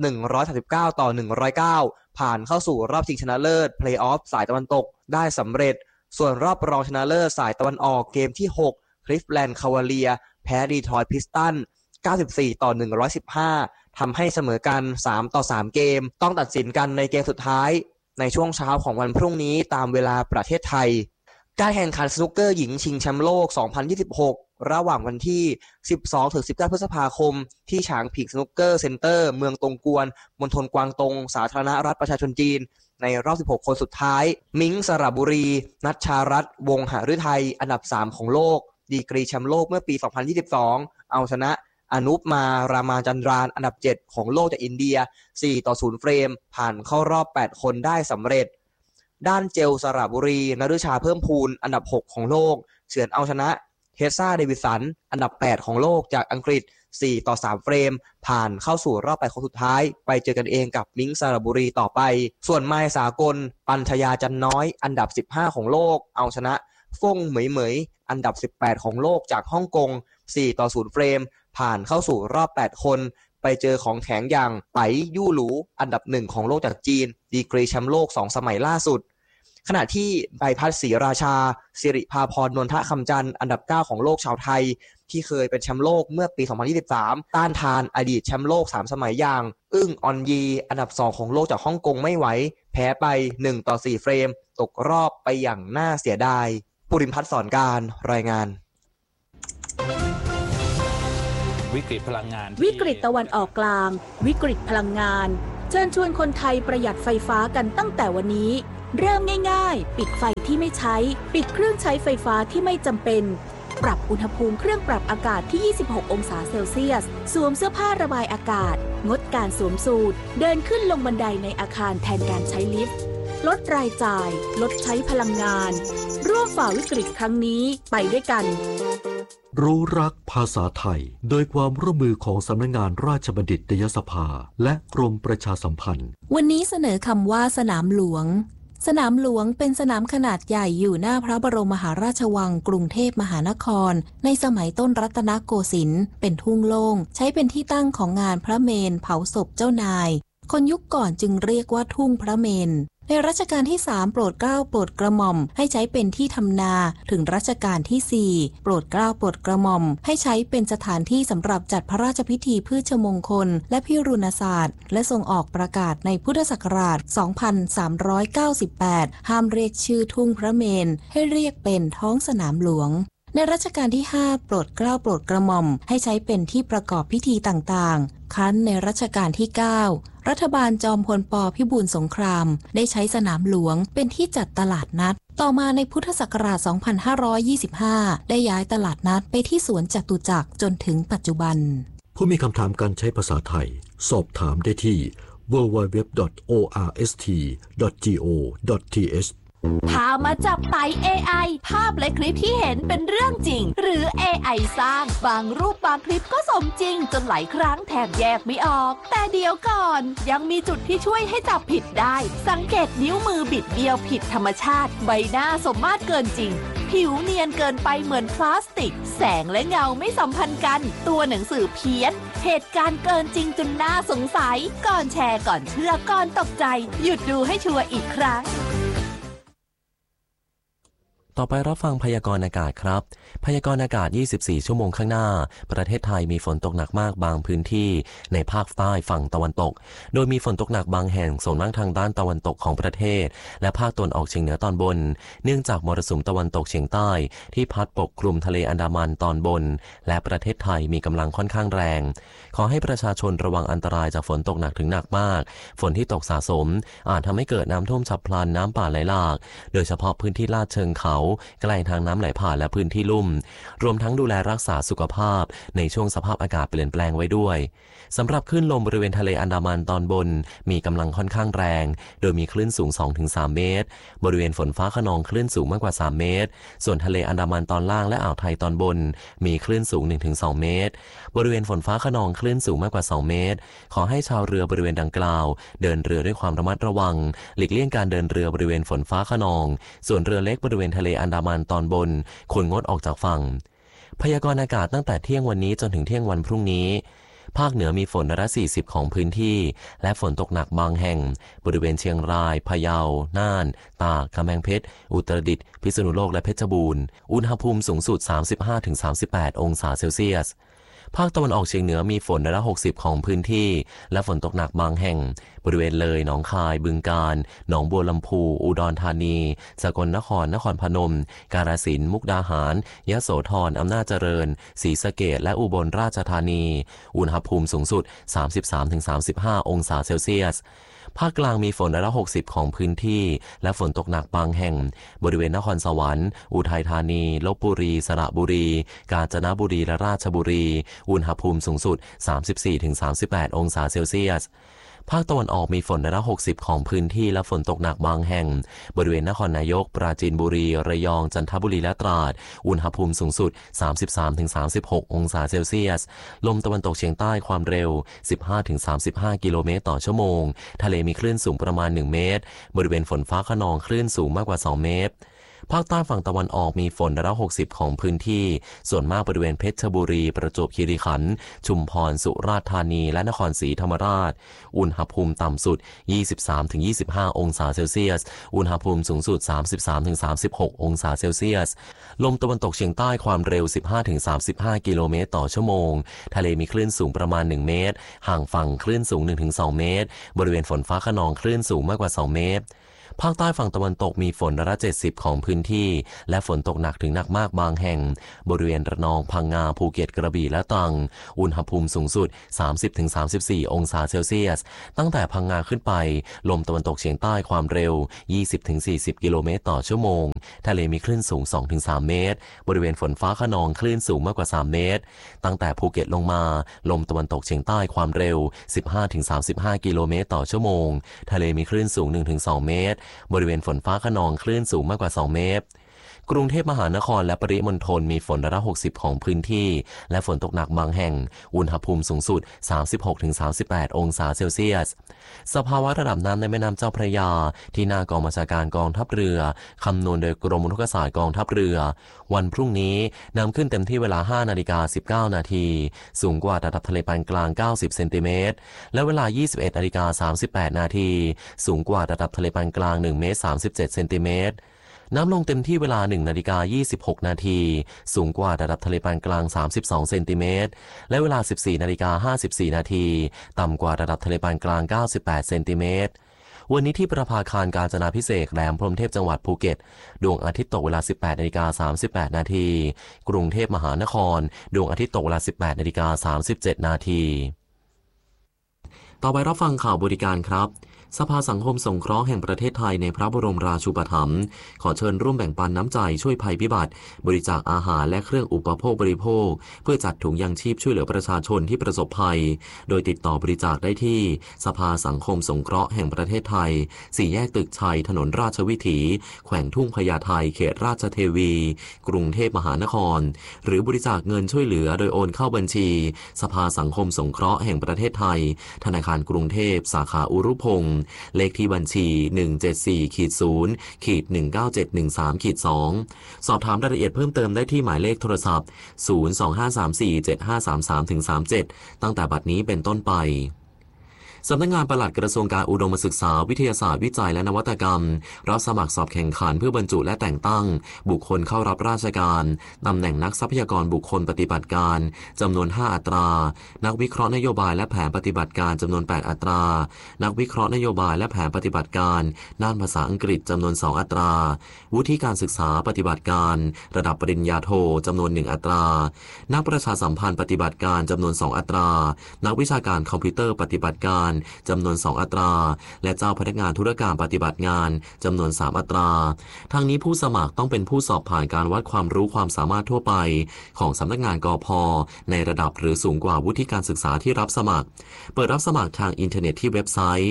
139-109ผ่านเข้าสู่รอบชิงชนะเลิศ Playoff สายตะวันตกได้สำเร็จส่วนรอบรองชนะเลิศสายตะวันออกเกมที่6คลิฟแลนด์คาวาเลียร์แพ้ดีทรอยต์พิสตัน94-115ทำให้เสมอกัน3-3เกมต้องตัดสินกันในเกมสุดท้ายในช่วงเช้าของวันพรุ่งนี้ตามเวลาประเทศไทยการแข่งขันสนุกเกอร์หญิงชิงแชมป์โลก2026ระหว่างวันที่ 12-19 พฤษภาคมที่ฉางผิงสนุกเกอร์เซ็นเตอร์เมืองตงกวนมณฑลกวางตงสาธารณรัฐประชาชนจีนในรอบ16คนสุดท้ายมิ้งสระบุรีนัชชารัตน์วงหฤทัยอันดับ3ของโลกดีกรีแชมป์โลกเมื่อปี2022เอาชนะอนุปมารามาจันดรานอันดับ7ของโลกจากอินเดีย4-0เฟรมผ่านเข้ารอบ8คนได้สำเร็จด้านเจลสระบุรีนฤชาเพิ่มพูนอันดับ6ของโลกเฉือนเอาชนะเฮซ่าเดวิสันอันดับ8ของโลกจากอังกฤษ4-3เฟรมผ่านเข้าสู่รอบ8คนสุดท้ายไปเจอกันเองกับมิ้งสระบุรีต่อไปส่วนไมล์สากลปัญชยาจันน้อยอันดับ15ของโลกเอาชนะฟ่งเหมยเหมยอันดับ18ของโลกจากฮ่องกง4-0เฟรมผ่านเข้าสู่รอบ8คนไปเจอของแข็งอย่างไปยู่หลูอันดับ1ของโลกจากจีนดีกรีแชมป์โลก2สมัยล่าสุดขณะที่ใบพัดศรีราชาสิริภาพรนนทคำจันทร์อันดับ9ของโลกชาวไทยที่เคยเป็นแชมป์โลกเมื่อปี 2023 ต้านทานอดีตแชมป์โลก3สมัยอย่างอึ้งออนยีอันดับ2ของโลกจากฮ่องกงไม่ไหวแพ้ไป1-4 เฟรมตกรอบไปอย่างน่าเสียดายปุรินทร์พัฒน์สอนการรายงาน
วิกฤตพลังงาน
วิกฤตตะวันออกกลางวิกฤตพลังงานเชิญชวนคนไทยประหยัดไฟฟ้ากันตั้งแต่วันนี้เริ่มง่ายๆปิดไฟที่ไม่ใช้ปิดเครื่องใช้ไฟฟ้าที่ไม่จำเป็นปรับอุณหภูมิเครื่องปรับอากาศที่26องศาเซลเซียสสวมเสื้อผ้าระบายอากาศงดการสวมสูทเดินขึ้นลงบันไดในอาคารแทนการใช้ลิฟต์ลดรายจ่ายลดใช้พลังงานร่วมฝ่าวิกฤตครั้งนี้ไปด้วยกัน
รู้รักภาษาไทยโดยความร่วมมือของสำนักงานราชบัณฑิตยสภาและกรมประชาสัมพันธ์
วันนี้เสนอคำว่าสนามหลวงสนามหลวงเป็นสนามขนาดใหญ่อยู่หน้าพระบรมมหาราชวังกรุงเทพมหานครในสมัยต้นรัตนโกสินทร์เป็นทุ่งโล่งใช้เป็นที่ตั้งของงานพระเมรุเผาศพเจ้านายคนยุคก่อนจึงเรียกว่าทุ่งพระเมรุในรัชกาลที่3โปรดเกล้าโปรดกระหม่อมให้ใช้เป็นที่ทำนาถึงรัชกาลที่4โปรดเกล้าโปรดกระหม่อมให้ใช้เป็นสถานที่สำหรับจัดพระราชพิธีพืชมงคลและพิรุณศาสตร์และทรงออกประกาศในพุทธศักราช 2398 ห้ามเรียกชื่อทุ่งพระเมรุให้เรียกเป็นท้องสนามหลวงในรัชกาลที่5โปรดเกล้าโปรดกระหม่อมให้ใช้เป็นที่ประกอบพิธีต่างๆครั้นในรัชกาลที่9รัฐบาลจอมพลป.พิบูลสงครามได้ใช้สนามหลวงเป็นที่จัดตลาดนัดต่อมาในพุทธศักราช 2525 ได้ย้ายตลาดนัดไปที่สวนจตุจักรจนถึงปัจจุบัน
ผู้มีคำถามการใช้ภาษาไทยสอบถามได้ที่ www.orst.go.th
พามาจับไต่ AI ภาพและคลิปที่เห็นเป็นเรื่องจริงหรือ AI สร้างบางรูปบางคลิปก็สมจริงจนหลายครั้งแทบแยกไม่ออกแต่เดี๋ยวก่อนยังมีจุดที่ช่วยให้จับผิดได้สังเกตนิ้วมือบิดเบี้ยวผิดธรรมชาติใบหน้าสมมาตรเกินจริงผิวเนียนเกินไปเหมือนพลาสติกแสงและเงาไม่สัมพันธ์กันตัวหนังสือเพี้ยนเหตุการณ์เกินจริงจนน่าสงสัยก่อนแชร์ก่อนเชื่อก่อนตกใจหยุดดูให้ชัวร์อีกครั้ง
ต่อไปรับฟังพยากรณ์อากาศครับพยากรณ์อากาศ24ชั่วโมงข้างหน้าประเทศไทยมีฝนตกหนักมากบางพื้นที่ในภาคใต้ฝั่งตะวันตกโดยมีฝนตกหนักบางแห่งส่วนมากทางด้านตะวันตกของประเทศและภาคตะวันออกเฉียงเหนือตอนบนเนื่องจากมรสุมตะวันตกเฉียงใต้ที่พัดปกคลุมทะเลอันดามันตอนบนและประเทศไทยมีกำลังค่อนข้างแรงขอให้ประชาชนระวังอันตรายจากฝนตกหนักถึงหนักมากฝนที่ตกสะสมอาจทำให้เกิดน้ำท่วมฉับพลันน้ำป่าไหลหลากโดยเฉพาะพื้นที่ลาดเชิงเขาใกล้ทางน้ำไหลผ่านและพื้นที่ลุ่มรวมทั้งดูแลรักษาสุขภาพในช่วงสภาพอากาศเปลี่ยนแปลงไว้ด้วยสำหรับคลื่นลมบริเวณทะเลอันดามันตอนบนมีกำลังค่อนข้างแรงโดยมีคลื่นสูง 2-3 เมตรบริเวณฝนฟ้าคะนองคลื่นสูงมากกว่า3เมตรส่วนทะเลอันดามันตอนล่างและอ่าวไทยตอนบนมีคลื่นสูง 1-2 เมตรบริเวณฝนฟ้าคะนองคลื่นสูงมากกว่า2เมตรขอให้ชาวเรือบริเวณดังกล่าวเดินเรือด้วยความระมัดระวังหลีกเลี่ยงการเดินเรือบริเวณฝนฟ้าคะนองส่วนเรือเล็กบริเวณทะเลอันดามันตอนบนควรงดออกจากฝั่งพยากรณ์อากาศตั้งแต่เที่ยงวันนี้จนถึงเที่ยงวันพรุ่งนี้ภาคเหนือมีฝน140ของพื้นที่และฝนตกหนักบางแห่งบริเวณเชียงรายพะเยาน่านตากกำแพงเพชรอุตรดิตถ์พิษณุโลกและเพชรบูรณ์อุณหภูมิสูงสุด 35-38 องศาเซลเซียสภาคตะวันออกเฉียงเหนือมีฝน160ของพื้นที่และฝนตกหนักบางแห่งบริเวณเลยหนองคายบึงกาฬหนองบัวลำพูอุดรธานีสกลนครนครพนมกาฬสินธุ์มุกดาหารยโสธรอำนาจเจริญศรีสะเกษและอุบลราชธานีอุณหภูมิสูงสุด 33-35 องศาเซลเซียสภาคกลางมีฝน160ของพื้นที่และฝนตกหนักบางแห่งบริเวณนครสวรรค์อุทัยธานีลพบุรีสระบุรีกาญจนบุรีและราชบุรีอุณหภูมิสูงสุด 34-38 องศาเซลเซียสภาคตะวันออกมีฝน160ของพื้นที่และฝนตกหนักบางแห่งบริเวณนครนายกปราจีนบุรีระยองจันทบุรีและตราดอุณหภูมิสูงสุด 33-36 องศาเซลเซียสลมตะวันตกเฉียงใต้ความเร็ว 15-35 กิโลเมตรต่อชั่วโมงทะเลมีคลื่นสูงประมาณ1เมตรบริเวณฝนฟ้าคะนองคลื่นสูงมากกว่า2เมตรภาคใต้ฝั่งตะวันออกมีฝนร้อยละ60ของพื้นที่ส่วนมากบริเวณเพชรบุรีประจวบคีรีขันธ์ชุมพรสุราษฎร์ธานีและนครศรีธรรมราชอุณหภูมิต่ำสุด 23-25 องศาเซลเซียสอุณหภูมิสูงสุด 33-36 องศาเซลเซียสลมตะวันตกเฉียงใต้ความเร็ว 15-35 กิโลเมตรต่อชั่วโมงทะเลมีคลื่นสูงประมาณ1เมตรห่างฝั่งคลื่นสูง 1-2 เมตรบริเวณฝนฟ้าคะนองคลื่นสูงมากกว่า2เมตรภาคใต้ฝั่งตะวันตกมีฝนร้อยละ70ของพื้นที่และฝนตกหนักถึงหนักมากบางแห่งบริเวณระนองพังงาภูเก็ตกระบี่และตรังอุณหภูมิสูงสุด 30-34 องศาเซลเซียสตั้งแต่พังงาขึ้นไปลมตะวันตกเฉียงใต้ความเร็ว 20-40 กิโลเมตรต่อชั่วโมงทะเลมีคลื่นสูง 2-3 เมตรบริเวณฝนฟ้าคะนองคลื่นสูงมากกว่า3เมตรตั้งแต่ภูเก็ตลงมาลมตะวันตกเฉียงใต้ความเร็ว 15-35 กิโลเมตรต่อชั่วโมงทะเลมีคลื่นสูง 1-2 เมตรบริเวณฝนฟ้าคะนองคลื่นสูงมากกว่า2เมตรกรุงเทพมหานครและปริมณฑลมีฝนร้อยละ60ของพื้นที่และฝนตกหนักบางแห่งอุณหภูมิสูงสุด 36-38 องศาเซลเซียสสภาวะระดับน้ำในแม่น้ำเจ้าพระยาที่หน้ากองบัญชาการกองทัพเรือคำนวณโดยกรมอุทกศาสตร์กองทัพเรือวันพรุ่งนี้น้ำขึ้นเต็มที่เวลา 5:19 นาทีสูงกว่าระดับทะเลปานกลาง90เซนติเมตรและเวลา 21:38 นาทีสูงกว่าระดับทะเลปานกลาง1เมตร37เซนติเมตรน้ำลงเต็มที่เวลา 1:26 นาทีสูงกว่าระดับทะเลปานกลาง32เซนติเมตรและเวลา 14:54 นาทีต่ำกว่าระดับทะเลปานกลาง98เซนติเมตรวันนี้ที่ประภาคารกาญจนาภิเษกแหลมพรหมเทพจังหวัดภูเก็ตดวงอาทิตย์ตกเวลา 18:38 นาทีกรุงเทพมหานครดวงอาทิตย์ตกเวลา 18:37 นาทีต่อไปรับฟังข่าวบริการครับสภาสังคมสงเคราะห์แห่งประเทศไทยในพระบรมราชูปถัมภ์ขอเชิญร่วมแบ่งปันน้ำใจช่วยภัยพิบัติบริจาคอาหารและเครื่องอุปโภคบริโภคเพื่อจัดถุงยังชีพช่วยเหลือประชาชนที่ประสบภัยโดยติดต่อบริจาคได้ที่สภาสังคมสงเคราะห์แห่งประเทศไทย4แยกตึกชัยถนนราชวิถีแขวงทุ่งพญาไทเขตราชเทวีกรุงเทพมหานครหรือบริจาคเงินช่วยเหลือโดยโอนเข้าบัญชีสภาสังคมสงเคราะห์แห่งประเทศไทยธนาคารกรุงเทพสาขาอุรุพงศ์เลขที่บัญชี 174-0-19713-2 สอบถามรายละเอียดเพิ่มเติมได้ที่หมายเลขโทรศัพท์ 025347533-37 ตั้งแต่บัดนี้เป็นต้นไปสำนักงานปลัดกระทรวงการอุดมศึกษาวิทยาศาสตร์วิจัยและนวัตกรรมรับสมัครสอบแข่งขันเพื่อบรรจุและแต่งตั้งบุคคลเข้ารับราชการตำแหน่งนักทรัพยากรบุคคลปฏิบัติการจำนวน5อัตรานักวิเคราะห์นโยบายและแผนปฏิบัติการจำนวน8อัตรานักวิเคราะห์นโยบายและแผนปฏิบัติการด้านภาษาอังกฤษจำนวน2อัตราวุฒิการศึกษาปฏิบัติการระดับปริญญาโทจำนวน1อัตรานักประชาสัมพันธ์ปฏิบัติการจำนวน2อัตรานักวิชาการคอมพิวเตอร์ปฏิบัติการจำนวน2อัตราและเจ้าพนักงานธุรการปฏิบัติงานจำนวน3อัตราทั้งนี้ผู้สมัครต้องเป็นผู้สอบผ่านการวัดความรู้ความสามารถทั่วไปของสำนักงานกพ.ในระดับหรือสูงกว่าวุฒิการศึกษาที่รับสมัครเปิดรับสมัครทางอินเทอร์เน็ตที่เว็บไซต์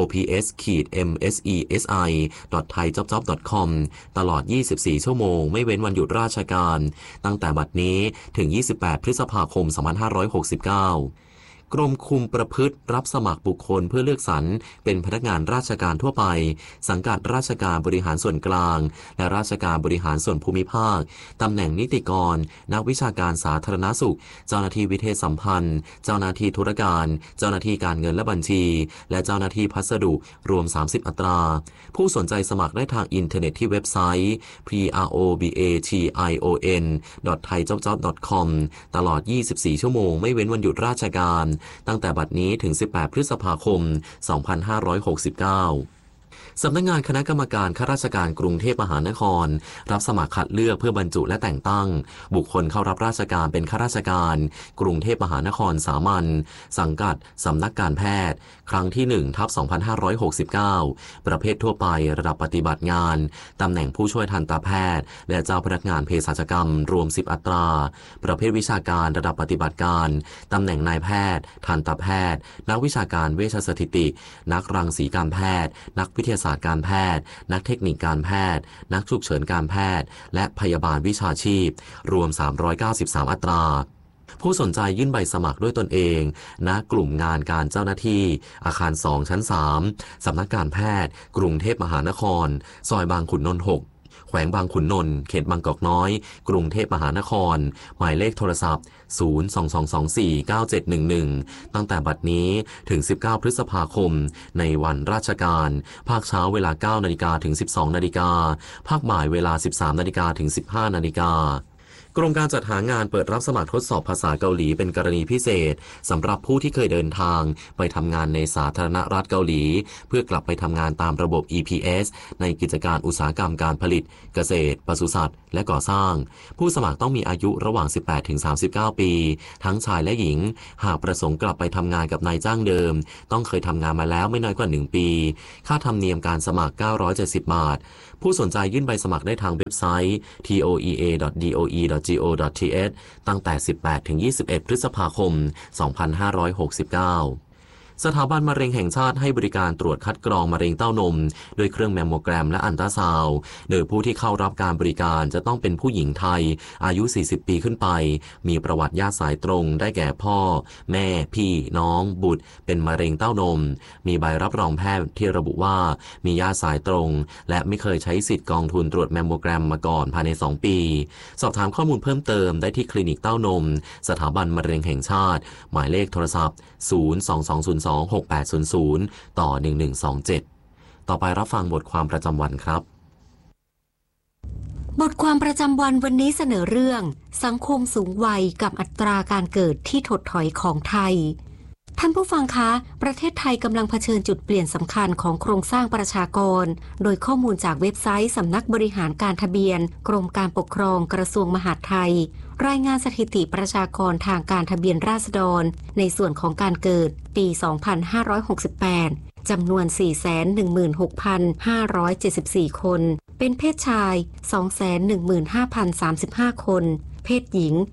ops-msesi.thaijobjob.com ตลอด24ชั่วโมงไม่เว้นวันหยุดราชการตั้งแต่บัดนี้ถึง28พฤษภาคม2569กรมคุมประพฤติรับสมัครบุคคลเพื่อเลือกสรรเป็นพนักงานราชการทั่วไปสังกัดราชการบริหารส่วนกลางและราชการบริหารส่วนภูมิภาคตำแหน่งนิติกรนักวิชาการสาธารณสุขเจ้าหน้าที่วิเทศสัมพันธ์เจ้าหน้าที่ธุรการเจ้าหน้าที่การเงินและบัญชีและเจ้าหน้าที่พัสดุรวม30อัตราผู้สนใจสมัครได้ทางอินเทอร์เน็ตที่เว็บไซต์ probatation.thaijobjob.com ตลอด24ชั่วโมงไม่เว้นวันหยุดราชการตั้งแต่บัดนี้ถึง18พฤษภาคม2569สำนักงานคณะกรรมการข้าราชการกรุงเทพมหานครรับสมัครคัดเลือกเพื่อบรรจุและแต่งตั้งบุคคลเข้ารับราชการเป็นข้าราชการกรุงเทพมหานครสามัญสังกัดสำนักการแพทย์ครั้งที่ 1/2569 ประเภททั่วไประดับปฏิบัติงานตำแหน่งผู้ช่วยทันตแพทย์และเจ้าพนักงานเภสัชกรรมรวม10อัตราประเภทวิชาการระดับปฏิบัติการตำแหน่งนายแพทย์ทันตแพทย์นักวิชาการเวชสถิตินักรังสีการแพทย์นักวิทยาศาสตร์การแพทย์นักเทคนิคการแพทย์นักฉุกเฉินการแพทย์และพยาบาลวิชาชีพรวม393อัตราผู้สนใจยื่นใบสมัครด้วยตนเองณกลุ่มงานการเจ้าหน้าที่อาคาร2ชั้น3สำนักการแพทย์กรุงเทพมหานครซอยบางขุนนนท์6 แขวงบางขุนนนท์เขตบางกอกน้อยกรุงเทพมหานครหมายเลขโทรศัพท์022249711ตั้งแต่บัดนี้ถึง19พฤษภาคมในวันราชการภาคเช้าเวลา 9 นาฬิกาถึง 12 นาฬิกาภาคบ่ายเวลา 13 นาฬิกาถึง 15 นาฬิกากรมการจัดหางานเปิดรับสมัครทดสอบภาษาเกาหลีเป็นกรณีพิเศษสำหรับผู้ที่เคยเดินทางไปทำงานในสาธารณรัฐเกาหลีเพื่อกลับไปทำงานตามระบบ EPS ในกิจการอุตสาหกรรมการผลิตเกษตรปศุสัตว์และก่อสร้างผู้สมัครต้องมีอายุระหว่าง 18-39 ปีทั้งชายและหญิงหากประสงค์กลับไปทำงานกับนายจ้างเดิมต้องเคยทำงานมาแล้วไม่น้อยกว่า1ปีค่าธรรมเนียมการสมัคร970 บาทผู้สนใจยื่นใบสมัครได้ทางเว็บไซต์ toea.doe.go.th ตั้งแต่ 18-21 พฤษภาคม 2569สถาบันมะเร็งแห่งชาติให้บริการตรวจคัดกรองมะเร็งเต้านมโดยเครื่องแมมโมแกรมและอัลตราซาวด์โดยผู้ที่เข้ารับการบริการจะต้องเป็นผู้หญิงไทยอายุ40ปีขึ้นไปมีประวัติญาติสายตรงได้แก่พ่อแม่พี่น้องบุตรเป็นมะเร็งเต้านมมีใบรับรองแพทย์ที่ระบุว่ามีญาติสายตรงและไม่เคยใช้สิทธิ์กองทุนตรวจแมมโมแกรมมาก่อนภายใน2ปีสอบถามข้อมูลเพิ่มเติมได้ที่คลินิกเต้านมสถาบันมะเร็งแห่งชาติหมายเลขโทรศัพท์022026800ต่อ1127ต่อไปรับฟังบทความประจำวันครับ
บทความประจำวันวันนี้เสนอเรื่องสังคมสูงวัยกับอัตราการเกิดที่ถดถอยของไทยท่านผู้ฟังคะประเทศไทยกำลังเผชิญจุดเปลี่ยนสำคัญของโครงสร้างประชากรโดยข้อมูลจากเว็บไซต์สำนักบริหารการทะเบียนกรมการปกครองกระทรวงมหาดไทยรายงานสถิติประชากรทางการทะเบียนราษฎรในส่วนของการเกิดปี 2568 จำนวน 416,574 คนเป็นเพศชาย 215,035 คนเพศหญิง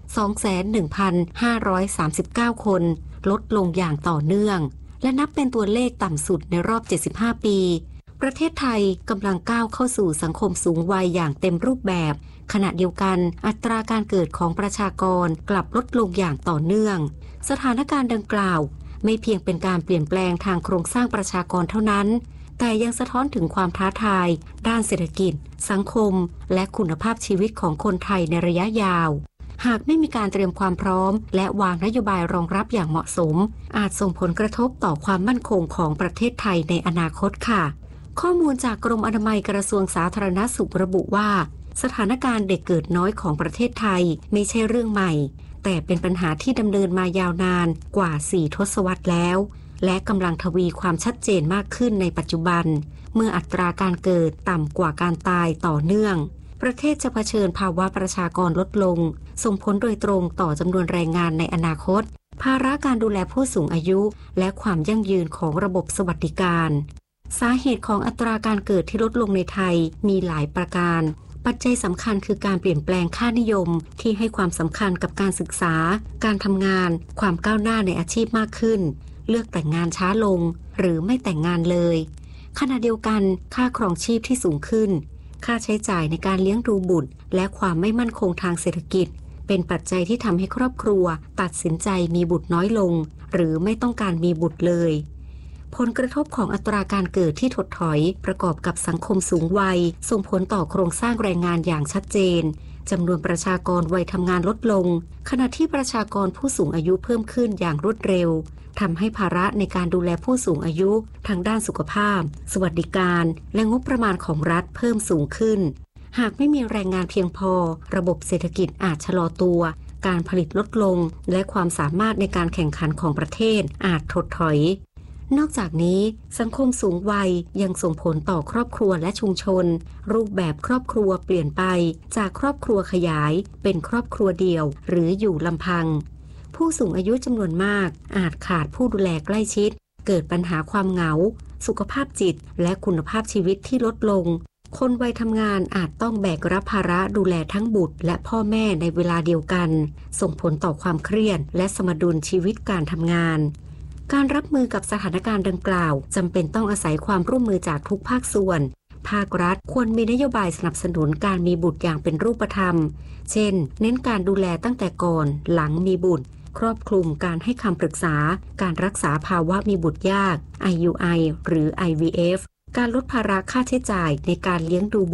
211,539 คนลดลงอย่างต่อเนื่องและนับเป็นตัวเลขต่ำสุดในรอบ75ปีประเทศไทยกำลังก้าวเข้าสู่สังคมสูงวัยอย่างเต็มรูปแบบขณะเดียวกันอัตราการเกิดของประชากรกลับลดลงอย่างต่อเนื่องสถานการณ์ดังกล่าวไม่เพียงเป็นการเปลี่ยนแปลงทางโครงสร้างประชากรเท่านั้นแต่ยังสะท้อนถึงความท้าทายด้านเศรษฐกิจสังคมและคุณภาพชีวิตของคนไทยในระยะยาวหากไม่มีการเตรียมความพร้อมและวางนโยบายรองรับอย่างเหมาะสมอาจส่งผลกระทบต่อความมั่นคงของประเทศไทยในอนาคตค่ะข้อมูลจากกรมอนามัยกระทรวงสาธารณสุขระบุว่าสถานการณ์เด็กเกิดน้อยของประเทศไทยไม่ใช่เรื่องใหม่แต่เป็นปัญหาที่ดำเนินมายาวนานกว่า4 ทศวรรษแล้วและกำลังทวีความชัดเจนมากขึ้นในปัจจุบันเมื่ออัตราการเกิดต่ำกว่าการตายต่อเนื่องประเทศจะเผชิญภาวะประชากรลดลงส่งผลโดยตรงต่อจำนวนแรงงานในอนาคตภาระการดูแลผู้สูงอายุและความยั่งยืนของระบบสวัสดิการสาเหตุของอัตราการเกิดที่ลดลงในไทยมีหลายประการปัจจัยสำคัญคือการเปลี่ยนแปลงค่านิยมที่ให้ความสำคัญกับการศึกษาการทำงานความก้าวหน้าในอาชีพมากขึ้นเลือกแต่งงานช้าลงหรือไม่แต่งงานเลยขณะเดียวกันค่าครองชีพที่สูงขึ้นค่าใช้จ่ายในการเลี้ยงดูบุตรและความไม่มั่นคงทางเศรษฐกิจเป็นปัจจัยที่ทำให้ครอบครัวตัดสินใจมีบุตรน้อยลงหรือไม่ต้องการมีบุตรเลยผลกระทบของอัตราการเกิดที่ถดถอยประกอบกับสังคมสูงวัยส่งผลต่อโครงสร้างแรงงานอย่างชัดเจนจำนวนประชากรวัยทำงานลดลงขณะที่ประชากรผู้สูงอายุเพิ่มขึ้นอย่างรวดเร็วทำให้ภาระในการดูแลผู้สูงอายุทางด้านสุขภาพสวัสดิการและงบประมาณของรัฐเพิ่มสูงขึ้นหากไม่มีแรงงานเพียงพอระบบเศรษฐกิจอาจชะลอตัวการผลิตลดลงและความสามารถในการแข่งขันของประเทศอาจถดถอยนอกจากนี้สังคมสูงวัยยังส่งผลต่อครอบครัวและชุมชนรูปแบบครอบครัวเปลี่ยนไปจากครอบครัวขยายเป็นครอบครัวเดี่ยวหรืออยู่ลำพังผู้สูงอายุจำนวนมากอาจขาดผู้ดูแลใกล้ชิดเกิดปัญหาความเหงาสุขภาพจิตและคุณภาพชีวิตที่ลดลงคนวัยทำงานอาจต้องแบกรับภาระดูแลทั้งบุตรและพ่อแม่ในเวลาเดียวกันส่งผลต่อความเครียดและสมดุลชีวิตการทำงานการรับมือกับสถานการณ์ดังกล่าวจำเป็นต้องอาศัยความร่วมมือจากทุกภาคส่วนภาครัฐควรมีนโยบายสนับสนุนการมีบุตรอย่างเป็นรูปธรรมเช่นเน้นการดูแลตั้งแต่ก่อนหลังมีบุตรครอบคลุมการให้คำปรึกษาการรักษาภาวะมีบุตรยาก IUI หรือ IVF การลดภาระค่าใช้จ่ายในการเลี้ยงดูบุตร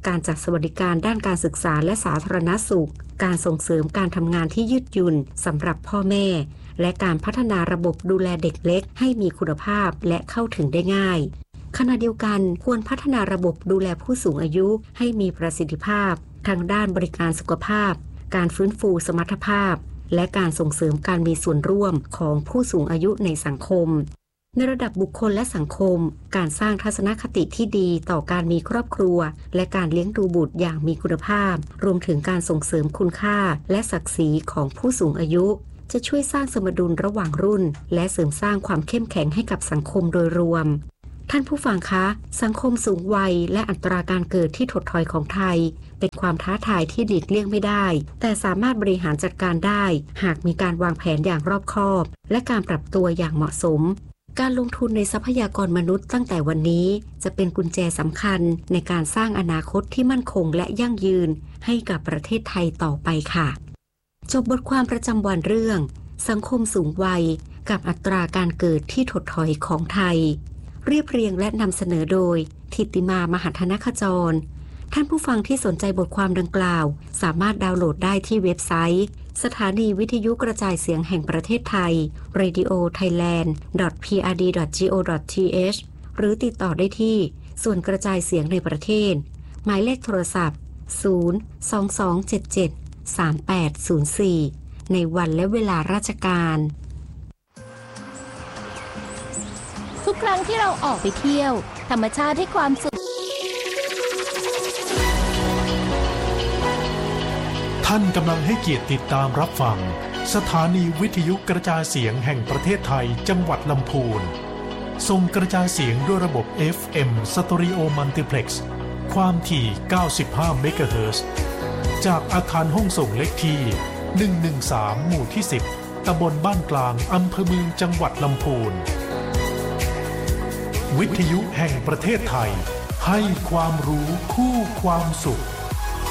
การจัดสวัสดิการด้านการศึกษาและสาธารณสุขการส่งเสริมการทำงานที่ยืดหยุ่นสำหรับพ่อแม่และการพัฒนาระบบดูแลเด็กเล็กให้มีคุณภาพและเข้าถึงได้ง่ายขณะเดียวกันควรพัฒนาระบบดูแลผู้สูงอายุให้มีประสิทธิภาพทางด้านบริการสุขภาพการฟื้นฟูสมรรถภาพและการส่งเสริมการมีส่วนร่วมของผู้สูงอายุในสังคมในระดับบุคคลและสังคมการสร้างทัศนคติที่ดีต่อการมีครอบครัวและการเลี้ยงดูบุตรอย่างมีคุณภาพรวมถึงการส่งเสริมคุณค่าและศักดิ์ศรีของผู้สูงอายุจะช่วยสร้างสมดุลระหว่างรุ่นและเสริมสร้างความเข้มแข็งให้กับสังคมโดยรวมท่านผู้ฟังคะสังคมสูงวัยและอัตราการเกิดที่ถดถอยของไทยเป็นความท้าทายที่หลีกเลี่ยงไม่ได้แต่สามารถบริหารจัดการได้หากมีการวางแผนอย่างรอบคอบและการปรับตัวอย่างเหมาะสมการลงทุนในทรัพยากรมนุษย์ตั้งแต่วันนี้จะเป็นกุญแจสำคัญในการสร้างอนาคตที่มั่นคงและยั่งยืนให้กับประเทศไทยต่อไปค่ะจบบทความประจำวันเรื่องสังคมสูงวัยกับอัตราการเกิดที่ถดถอยของไทยเรียบเรียงและนำเสนอโดยธิติมามหัทนขจรท่านผู้ฟังที่สนใจบทความดังกล่าวสามารถดาวน์โหลดได้ที่เว็บไซต์สถานีวิทยุกระจายเสียงแห่งประเทศไทย radiothailand.prd.go.th หรือติดต่อได้ที่ส่วนกระจายเสียงในประเทศหมายเลขโทรศัพท์ 022773804 ในวันและเวลาราชการ
ทุกครั้งที่เราออกไปเที่ยวธรรมชาติให้ความสุข
ท่านกำลังให้เกียรติติดตามรับฟังสถานีวิทยุกระจายเสียงแห่งประเทศไทยจังหวัดลำพูนส่งกระจายเสียงด้วยระบบ FM Stereo Multiplex ความถี่95เมกะเฮิรตซ์จากอาคารห้องส่งเล็กที่113หมู่ที่10ตำบลบ้านกลางอำเภอเมืองจังหวัดลำพูนวิทยุแห่งประเทศไทยให้ความรู้คู่ความสุข